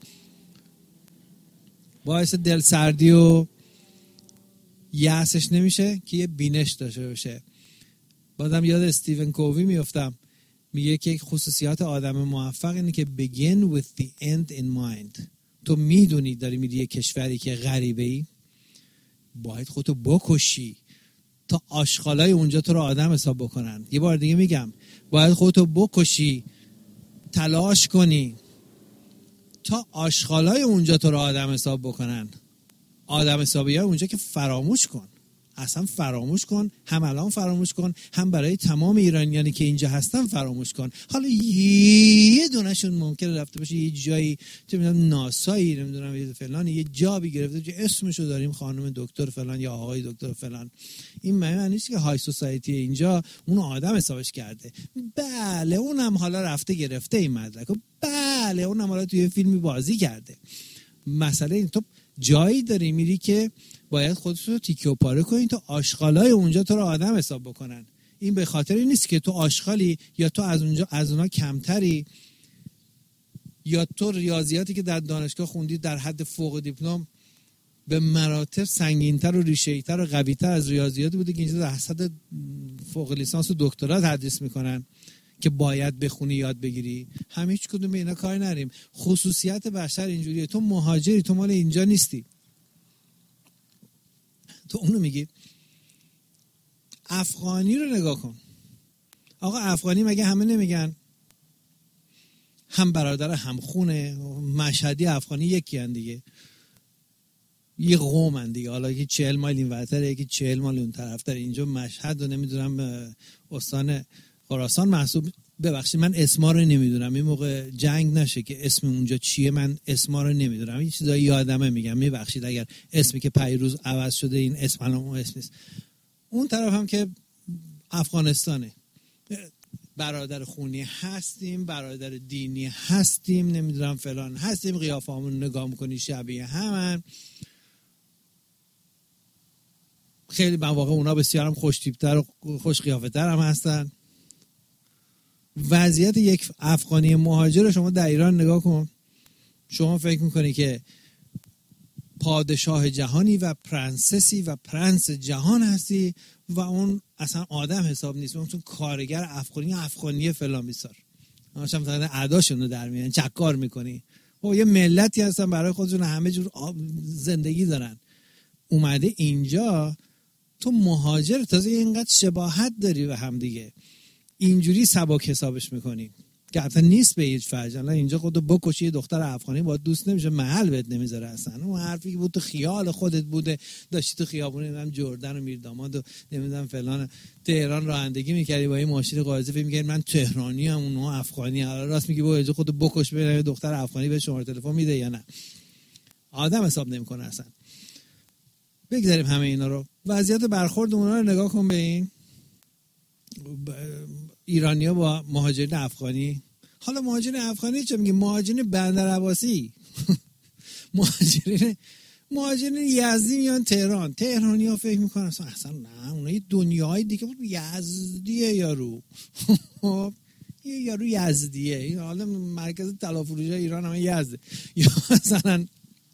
باعث دلسردی و یأسش نمیشه که یه بینش داشته باشه. بازم یاد استیون کووی میافتم، میگه که یک خصوصیات آدم موفق اینه که begin with the end in mind. تو میدونی داری میری یه کشوری که غریبه ای، باید خودتو بکشی تا آشغالای اونجا تو رو آدم حساب بکنن. یه بار دیگه میگم، باید خودتو بکشی، تلاش کنی تا آشغالای اونجا تو رو آدم حساب بکنن. آدم حسابی ها اونجا که فراموش کن، اصلا فراموش کن، هم الان فراموش کن، هم برای تمام ایرانیانی که اینجا هستن فراموش کن. حالا یه دونشون ممکنه رفته باشه یه جایی، چه میدونم ناسایی، نمیدونم یه فلان، یه جابی گرفته که اسمشو داریم خانم دکتر فلان یا آقای دکتر فلان. این معنی نیست که های سوسایتی اینجا اون آدم حسابش کرده. بله اونم حالا رفته گرفته این مدرک، بله اونم حالا توی فیلمی بازی کرده. مسئله این، تو جایی داری میری که باید خودت رو تیکه و پاره کنی تا آشغالای اونجا تو رو آدم حساب بکنن. این به خاطر این نیست که تو آشغالی یا تو از اونا کمتری، یا تو ریاضیاتی که در دانشگاه خوندی در حد فوق دیپلم به مراتب سنگین‌تر و ریشه‌ای‌تر و قوی‌تر از ریاضیاتی بوده که اینجا در حد فوق لیسانس و دکترا تدریس میکنن که باید بخونی یاد بگیری. هیچ کدوم به اینا کاری نداریم. خصوصیت بشر اینجوریه. تو مهاجری، تو مال اینجا نیستی، تو اونو میگی. افغانی رو نگاه کن. آقا افغانی مگه همه نمیگن هم برادر هم خونه؟ مشهدی افغانی یکی هن دیگه، یه قوم هن دیگه. حالا یکی 40 مایل این ورتره، یکی 40 مایل اون طرفتر. اینجا مشهد و نمیدونم استان خراسان محسوب. ببخشید من اسما رو نمیدونم، این موقع جنگ نشه که اسم اونجا چیه من اسما رو نمیدونم، این چیزایی یادمه میگم. میبخشید اگر اسمی که پیروز عوض شده این اسم الان اون اسم نیست. اون طرف هم که افغانستانه، برادر خونی هستیم، برادر دینی هستیم، نمیدونم فلان هستیم، قیافه‌مون نگاه میکنی شبیه همن. خیلی مواقع اونا بسیار هم خوش تیپ‌تر و خوش قیافتر هم هستن. وضعیت یک افغانی مهاجر شما در ایران نگاه کن. شما فکر میکنی که پادشاه جهانی و پرنسسی و پرنس جهان هستی و اون اصلا آدم حساب نیست، اون کارگر افغانی فلان بیسار. همش هم مثلا اعداشون رو در میان چکار میکنی. و یه ملتی هستن برای خودشون همه جور زندگی دارن. اومده اینجا تو مهاجر، تازه اینقدر شباهت داری به هم دیگه، اینجوری سبک حسابش میکنی. که حتی نیست به هیچ وجه. الان اینجا خودتو بکشی دختر افغانی با دوست نمیشه، محل بهت نمیذاره اصلا. اون حرفی که بود تو خیال خودت بوده، داشتی تو خیابون نمیدونم جردن و میرداماد و نمیدونم فلان تهران رانندگی میکردی با این ماشین قاضی، فکر می‌کردی من تهرانی ام اونها افغانی. حالا راست میگی با اینجا خودتو بکش ببین دختر افغانی به شماره تلفن میده یا نه. آدم حساب نمیکنه اصلا. بگذاریم همه اینا رو. وضعیت برخورد اونا رو نگاه کن به این ایرانی‌ها با مهاجرین افغانی. حالا مهاجرین افغانی چه میگه؟ مهاجرین بندرعباسی مهاجرین یزدی میان تهران. تهرانی‌ها فکر میکنن اصلا نه اونها یه دنیای دیگه بود. یزدیه یارو یه یارو یزدیه، این حالا مرکز طلا فروشی ایران هم یزده، یا مثلا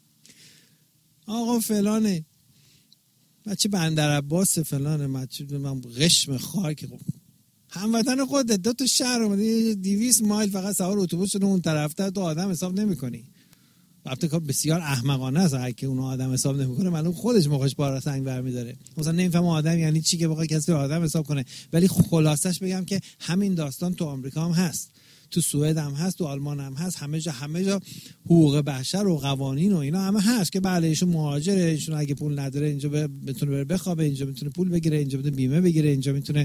آقا فلانه بچه بندرعباس فلانه بچه من قشم خاک. هموطن خودت دو تا شهر اومده 200 مایل فقط سوار اتوبوس شده اون طرف‌تر، تو آدم حساب نمی‌کنی. البته کار بسیار احمقانه است اگه اون آدم حساب نمی‌کنه، معلوم خودش مخش بار سنگ برمی‌داره. مثلا نمی‌فهمه آدم یعنی چی که بخواد کسی آدم حساب کنه. ولی خلاصش بگم که همین داستان تو آمریکا هم هست، تو سوئد هم هست، تو آلمان هم هست، همه جا حقوق بشر و قوانین و اینا همه هست که بله ایشون مهاجره، ایشون اگه پول نداره اینجا بتونه بره بخوابه، اینجا میتونه پول بگیره، اینجا میتونه بیمه بگیره، اینجا میتونه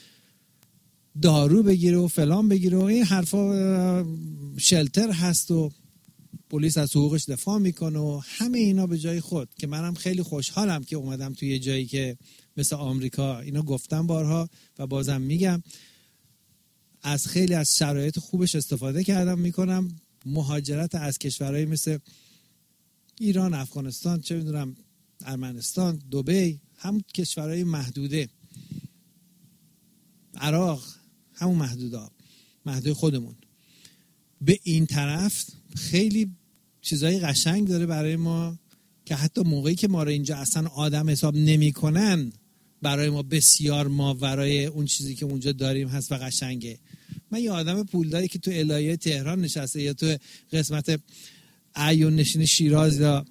دارو بگیره و فلان بگیره و این حرفا، شلتر هست و پلیس از حقوقش دفاع میکنه و همه اینا به جای خود. که منم خیلی خوشحالم که اومدم توی جایی که مثل آمریکا، اینا گفتم بارها و بازم میگم، از خیلی از شرایط خوبش استفاده کردم میکنم. مهاجرت از کشورهایی مثل ایران، افغانستان، چه میدونم ارمنستان، دبی، هم کشورهای محدوده، عراق، همون محدوده خودمون، به این طرف خیلی چیزای قشنگ داره برای ما که حتی موقعی که ما رو اینجا اصلا آدم حساب نمی‌کنن برای ما بسیار ماورای اون چیزی که اونجا داریم هست و قشنگه. من یه آدم پولداری که تو الهیه تهران نشسته یا تو قسمت عیون نشین شیراز یا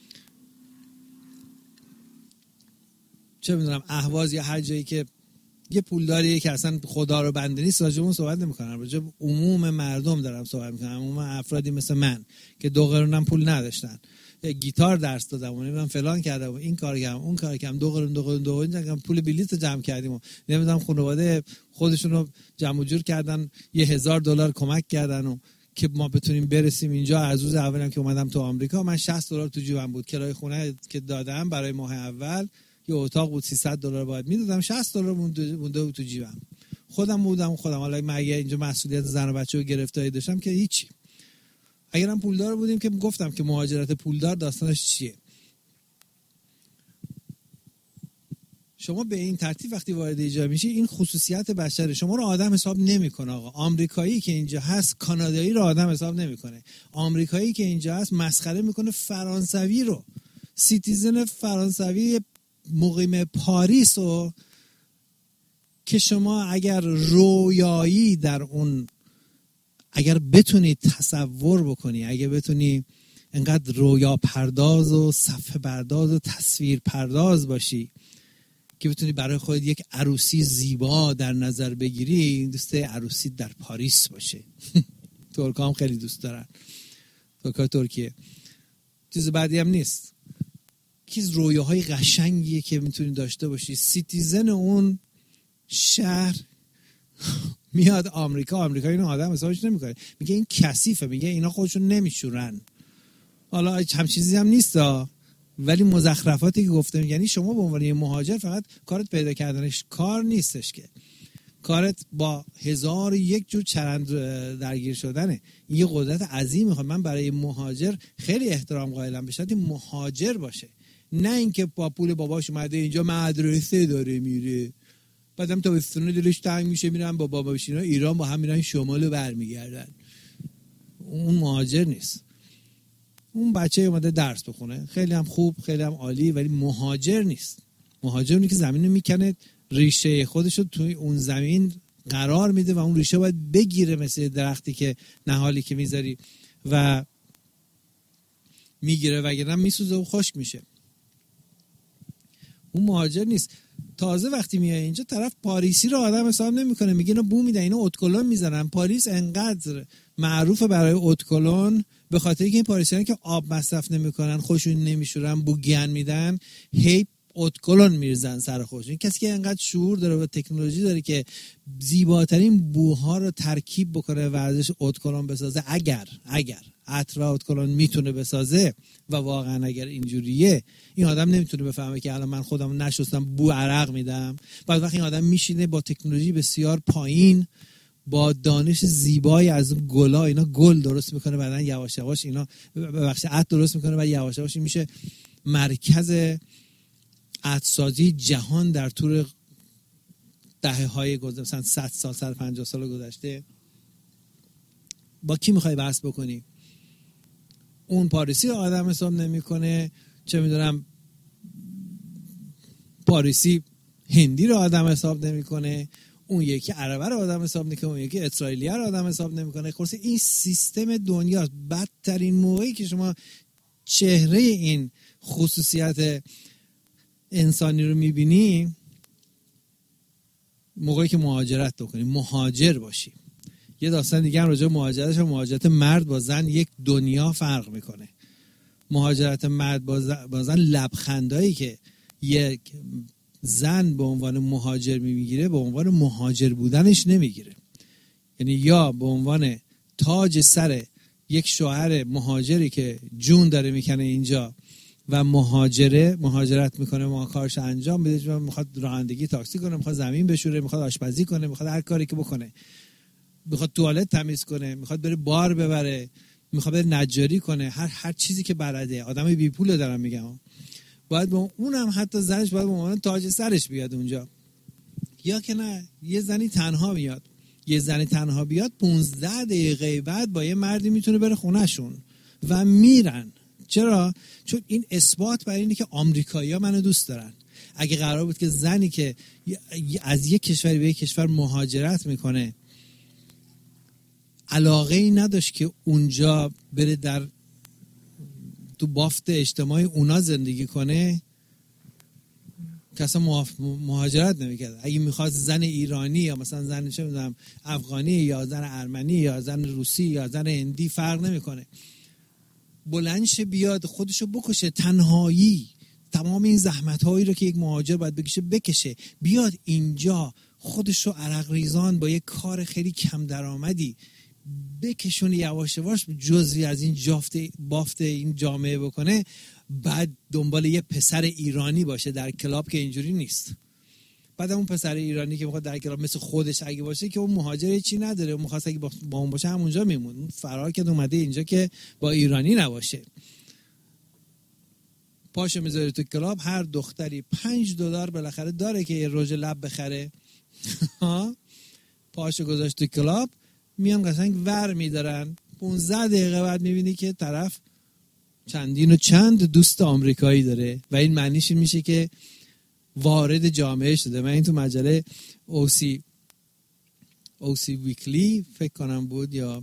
چه میدونم اهواز یا هر جایی که یه پولداریه که اصلا خدا رو بنده نیست، راجبون صحبت نمی‌کنم، راجب عموم مردم دارم صحبت می‌کنم. عموم افرادی مثل من که 2 قرونم پول نداشتن، گیتار درس دادم و نمیدونم فلان کردم و این کار کردم اون کار کردم، 2 قرون پول بلیط جمع کردیم و نمیدونم خانواده خودشون رو جمع و جور کردن $1,000 کمک کردن و که ما بتونیم برسیم اینجا. از روز اولم که اومدم تو آمریکا من $60 تو جیبم بود. کرایه خونه که دادم برای ماه اول یه اتاق بود $300 باید میدادم، $60 مونده تو جیبم. خودم حالا مگه اینجا مسئولیت زن و بچه‌و گرفتاری داشتم که هیچی. اگرم پولدار بودیم که گفتم که مهاجرت پولدار داستانش چیه. شما به این ترتیب وقتی وارد اینجا میشی این خصوصیت بشر شما رو آدم حساب نمیکنه. آقا آمریکایی که اینجا هست کانادایی رو آدم حساب نمیکنه. آمریکایی که اینجا هست مسخره میکنه فرانسوی رو، سیتیزن فرانسوی مقیم پاریس رو که شما اگر رویایی در اون، اگر بتونی تصور بکنی، اگر بتونی انقدر رویا پرداز و صفحه پرداز و تصویر پرداز باشی که بتونی برای خودت یک عروسی زیبا در نظر بگیری، دوست عروسی در پاریس باشه. ترکا هم خیلی دوست دارن، ترکا ترکیه چیز بعدی هم نیست. یکی رویاهای قشنگیه که میتونی داشته باشی. سیتیزن اون شهر میاد آمریکا اینو آدم حسابش نمیکنه، میگه این کثیفه، میگه اینا خودشون نمیشورن. حالا هم چیزی هم نیستا، ولی مزخرفاتی که گفتم، یعنی شما به عنوان مهاجر فقط کارت پیدا کردنش کار نیستش، که کارت با 1001 جور چرند درگیر شدنه. این یه قدرت عظیمه. من برای مهاجر خیلی احترام قائلم، به شرطی مهاجر باشه، نه اینکه با پول باباش اومده اینجا مدرسه داره میره، بعدم تابستون دلش تنگ میشه میرن با بابا بشینا ایران با هم میرن شمالو برمیگردن. اون مهاجر نیست. اون بچه اومده درس بخونه، خیلی هم خوب، خیلی هم عالی، ولی مهاجر نیست. مهاجر اونی که زمینو میکنه، ریشه خودشو توی اون زمین قرار میده و اون ریشه باید بگیره، مثل درختی که نهالی که میذاری و میگیره وگرنه میسوزه و خشک میشه. اون مهاجر نیست. تازه وقتی میای اینجا طرف پاریسی رو آدم حساب نمیکنه، میگه اینا بو میدن، اینا اتکلون میزنن. پاریس انقدر معروفه برای اتکلون به خاطر اینکه این پاریسیان که آب مصرف نمیکنن، خوشون نمیشورن، بو گن میدن، هی اتکلون میرزن سر خودشون. کسی که انقدر شعور داره و تکنولوژی داره که زیباترین بوها رو ترکیب بکنه و ازش اتکلون بسازه، اگر عطر اتکلون میتونه بسازه و واقعا اگر اینجوریه، این آدم نمیتونه بفهمه که الان من خودم نشستم بو عرق میدم. بعد وقتی این آدم میشینه با تکنولوژی بسیار پایین، با دانش زیبایی از گلا، اینا گل درست میکنه، بعدن یواش یواش اینا ببخشید عطر درست میکنه و یواش یواش میشه مرکز عطرسازی جهان در طول دهه‌های گذشته، مثلا 100 سال 150 سال گذشته. با کی میخوای بحث بکنی؟ اون پاریسی رو آدم حساب نمیکنه، چه میدونم پاریسی هندی رو آدم حساب نمیکنه، اون یکی عربه رو آدم حساب نمیکنه، اون یکی اسرائیلیه رو آدم حساب نمیکنه. خلاص این سیستم دنیاست. بدترین موقعی که شما چهره این خصوصیت انسانی رو میبینی، موقعی که مهاجرت بکنی، مهاجر باشی. یه داستان دیگه هم راجع به مهاجرتش، مهاجرت مرد با زن یک دنیا فرق میکنه. مهاجرت مرد با زن، لبخندایی که یک زن به عنوان مهاجر میگیره به عنوان مهاجر بودنش نمیگیره. یعنی یا به عنوان تاج سر یک شوهر مهاجری که جون داره میکنه اینجا و مهاجرت میکنه، ما کارش انجام بده، میخواد رانندگی تاکسی کنه، میخواد زمین بشوره، میخواد آشپزی کنه، میخواد هر کاری که بکنه، میخواد توالت تمیز کنه، میخواد بره بار ببره، میخواد بره نجاری کنه، هر چیزی که بلده. آدم بی پول دارم میگم، باید با اونم حتی زنش باید به عنوان تاج سرش بیاد اونجا. یا که نه، یه زنی تنها میاد، یه زنی تنها بیاد 15 دقیقه بعد با یه مردی میتونه بره خونهشون و میرن. چرا؟ چون این اثبات برای اینه که آمریکایی‌ها منو دوست دارن. اگه قرار بود که زنی که از یک کشوری به یک کشور مهاجرت میکنه علاقه ای نداشت که اونجا بره در تو بافت اجتماعی اونا زندگی کنه، کسا مهاجرت نمیکرد. اگه میخواست زن ایرانی یا مثلا زن چه میدونم افغانی یا زن ارمنی یا زن روسی یا زن هندی فرق نمیکنه، بلندش بیاد خودشو بکشه، تنهایی تمام این زحمت‌هایی رو که یک مهاجر باید بکشه، بیاد اینجا خودشو عرق ریزان با یک کار خیلی کم درآمدی بکشونه، یواش یواش جزئی از این بافت این جامعه بکنه، بعد دنبال یه پسر ایرانی باشه در کلاب که اینجوری نیست. بعد اون پسر ایرانی که میخواد در کلاب مثل خودش اگه باشه که اون مهاجر چی نداره، اون میخواست اگه با اون باشه همونجا میمون. اون فرار کرد اومده اینجا که با ایرانی نباشه. پاشو میذاره تو کلاب، هر دختری $5 بالاخره داره که یه رژ لب بخره. پاشو گذاشت تو کلاب، میان قشنگ ور میدارن. 15 دقیقه بعد میبینی که طرف چندین و چند دوست آمریکایی داره و این معنیش میشه که وارد جامعه شده. من این تو مجله اوسی ویکلی فکر کنم بود یا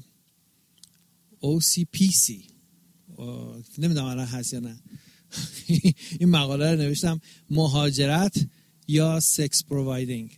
OCPC نمیدونم الان هست یا نه این مقاله رو نوشتم، مهاجرت یا سکس پرووایدینگ.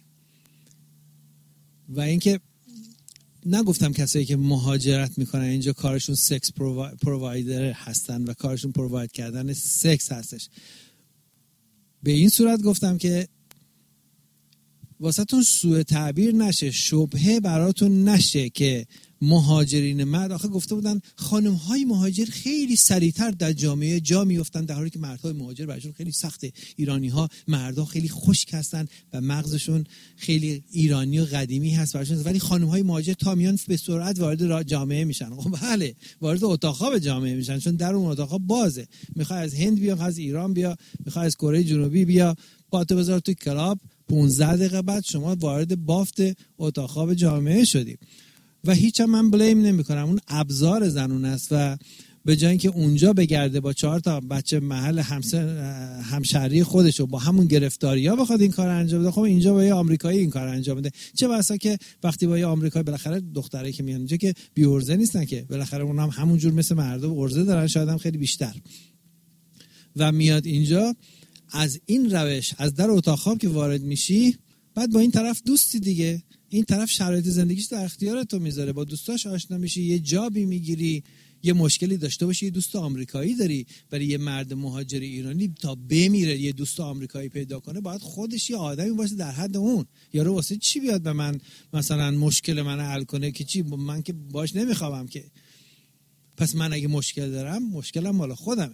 و اینکه نگفتم کسایی که مهاجرت میکنن اینجا کارشون سکس پرووایدر هستن و کارشون پروواید کردن سکس هستش. به این صورت گفتم که واسهتون سوء تعبیر نشه، شبهه براتون نشه که مهاجرین مرد، آخه گفته بودن خانم‌های مهاجر خیلی سریعتر در جامعه جا میافتن، در حالی که مردهای مهاجر براشون خیلی سخته. ایرانی‌ها مردها خیلی خشک هستن و مغزشون خیلی ایرانی و قدیمی هست براشون، ولی خانم‌های مهاجر تا میان به سرعت وارد جامعه میشن. خب بله، وارد اتاق جامعه میشن، چون در اون اتاق بازه. میخوای از هند بیا، از ایران بیا، میخوای از کره جنوبی بیا، پاتو بذار تو کلاب، 15 دقیقه بعد شما وارد بافت اتاق جامعه شدی. و هیچ هم من بلیم نمی کنم، اون ابزار زنون است و به جای اینکه اونجا بگرده با 4 تا بچه محل همشهری خودشو با همون گرفتاری‌ها بخواد این کار انجام بده، خب اینجا با یه آمریکایی این کار انجام بده. چه بسا که وقتی با یه آمریکایی، بالاخره دخترایی که میان اینجا که بی ارزه نیستن که، بالاخره اونها هم همون جور مثل مردم ارزه دارن، شاید هم خیلی بیشتر، و میاد اینجا از این روش، از در اتاق خواب که وارد میشی، بعد با این طرف دوستی دیگه، این طرف شرایط زندگیش در اختیار تو میذاره، با دوستاش آشنا میشی، یه جابی میگیری، یه مشکلی داشته باشی یه دوست آمریکایی داری. برای یه مرد مهاجر ایرانی تا بمیره یه دوست آمریکایی پیدا کنه باید خودش یه آدمی باشه در حد اون. یارو واسه چی بیاد به من مثلا مشکل من حل کنه که چی، من که باش نمیخوام که. پس من اگه مشکل دارم مشکلم مال خودمه.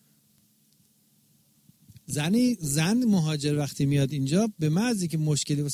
زن مهاجر وقتی میاد اینجا به محضی که مشکلی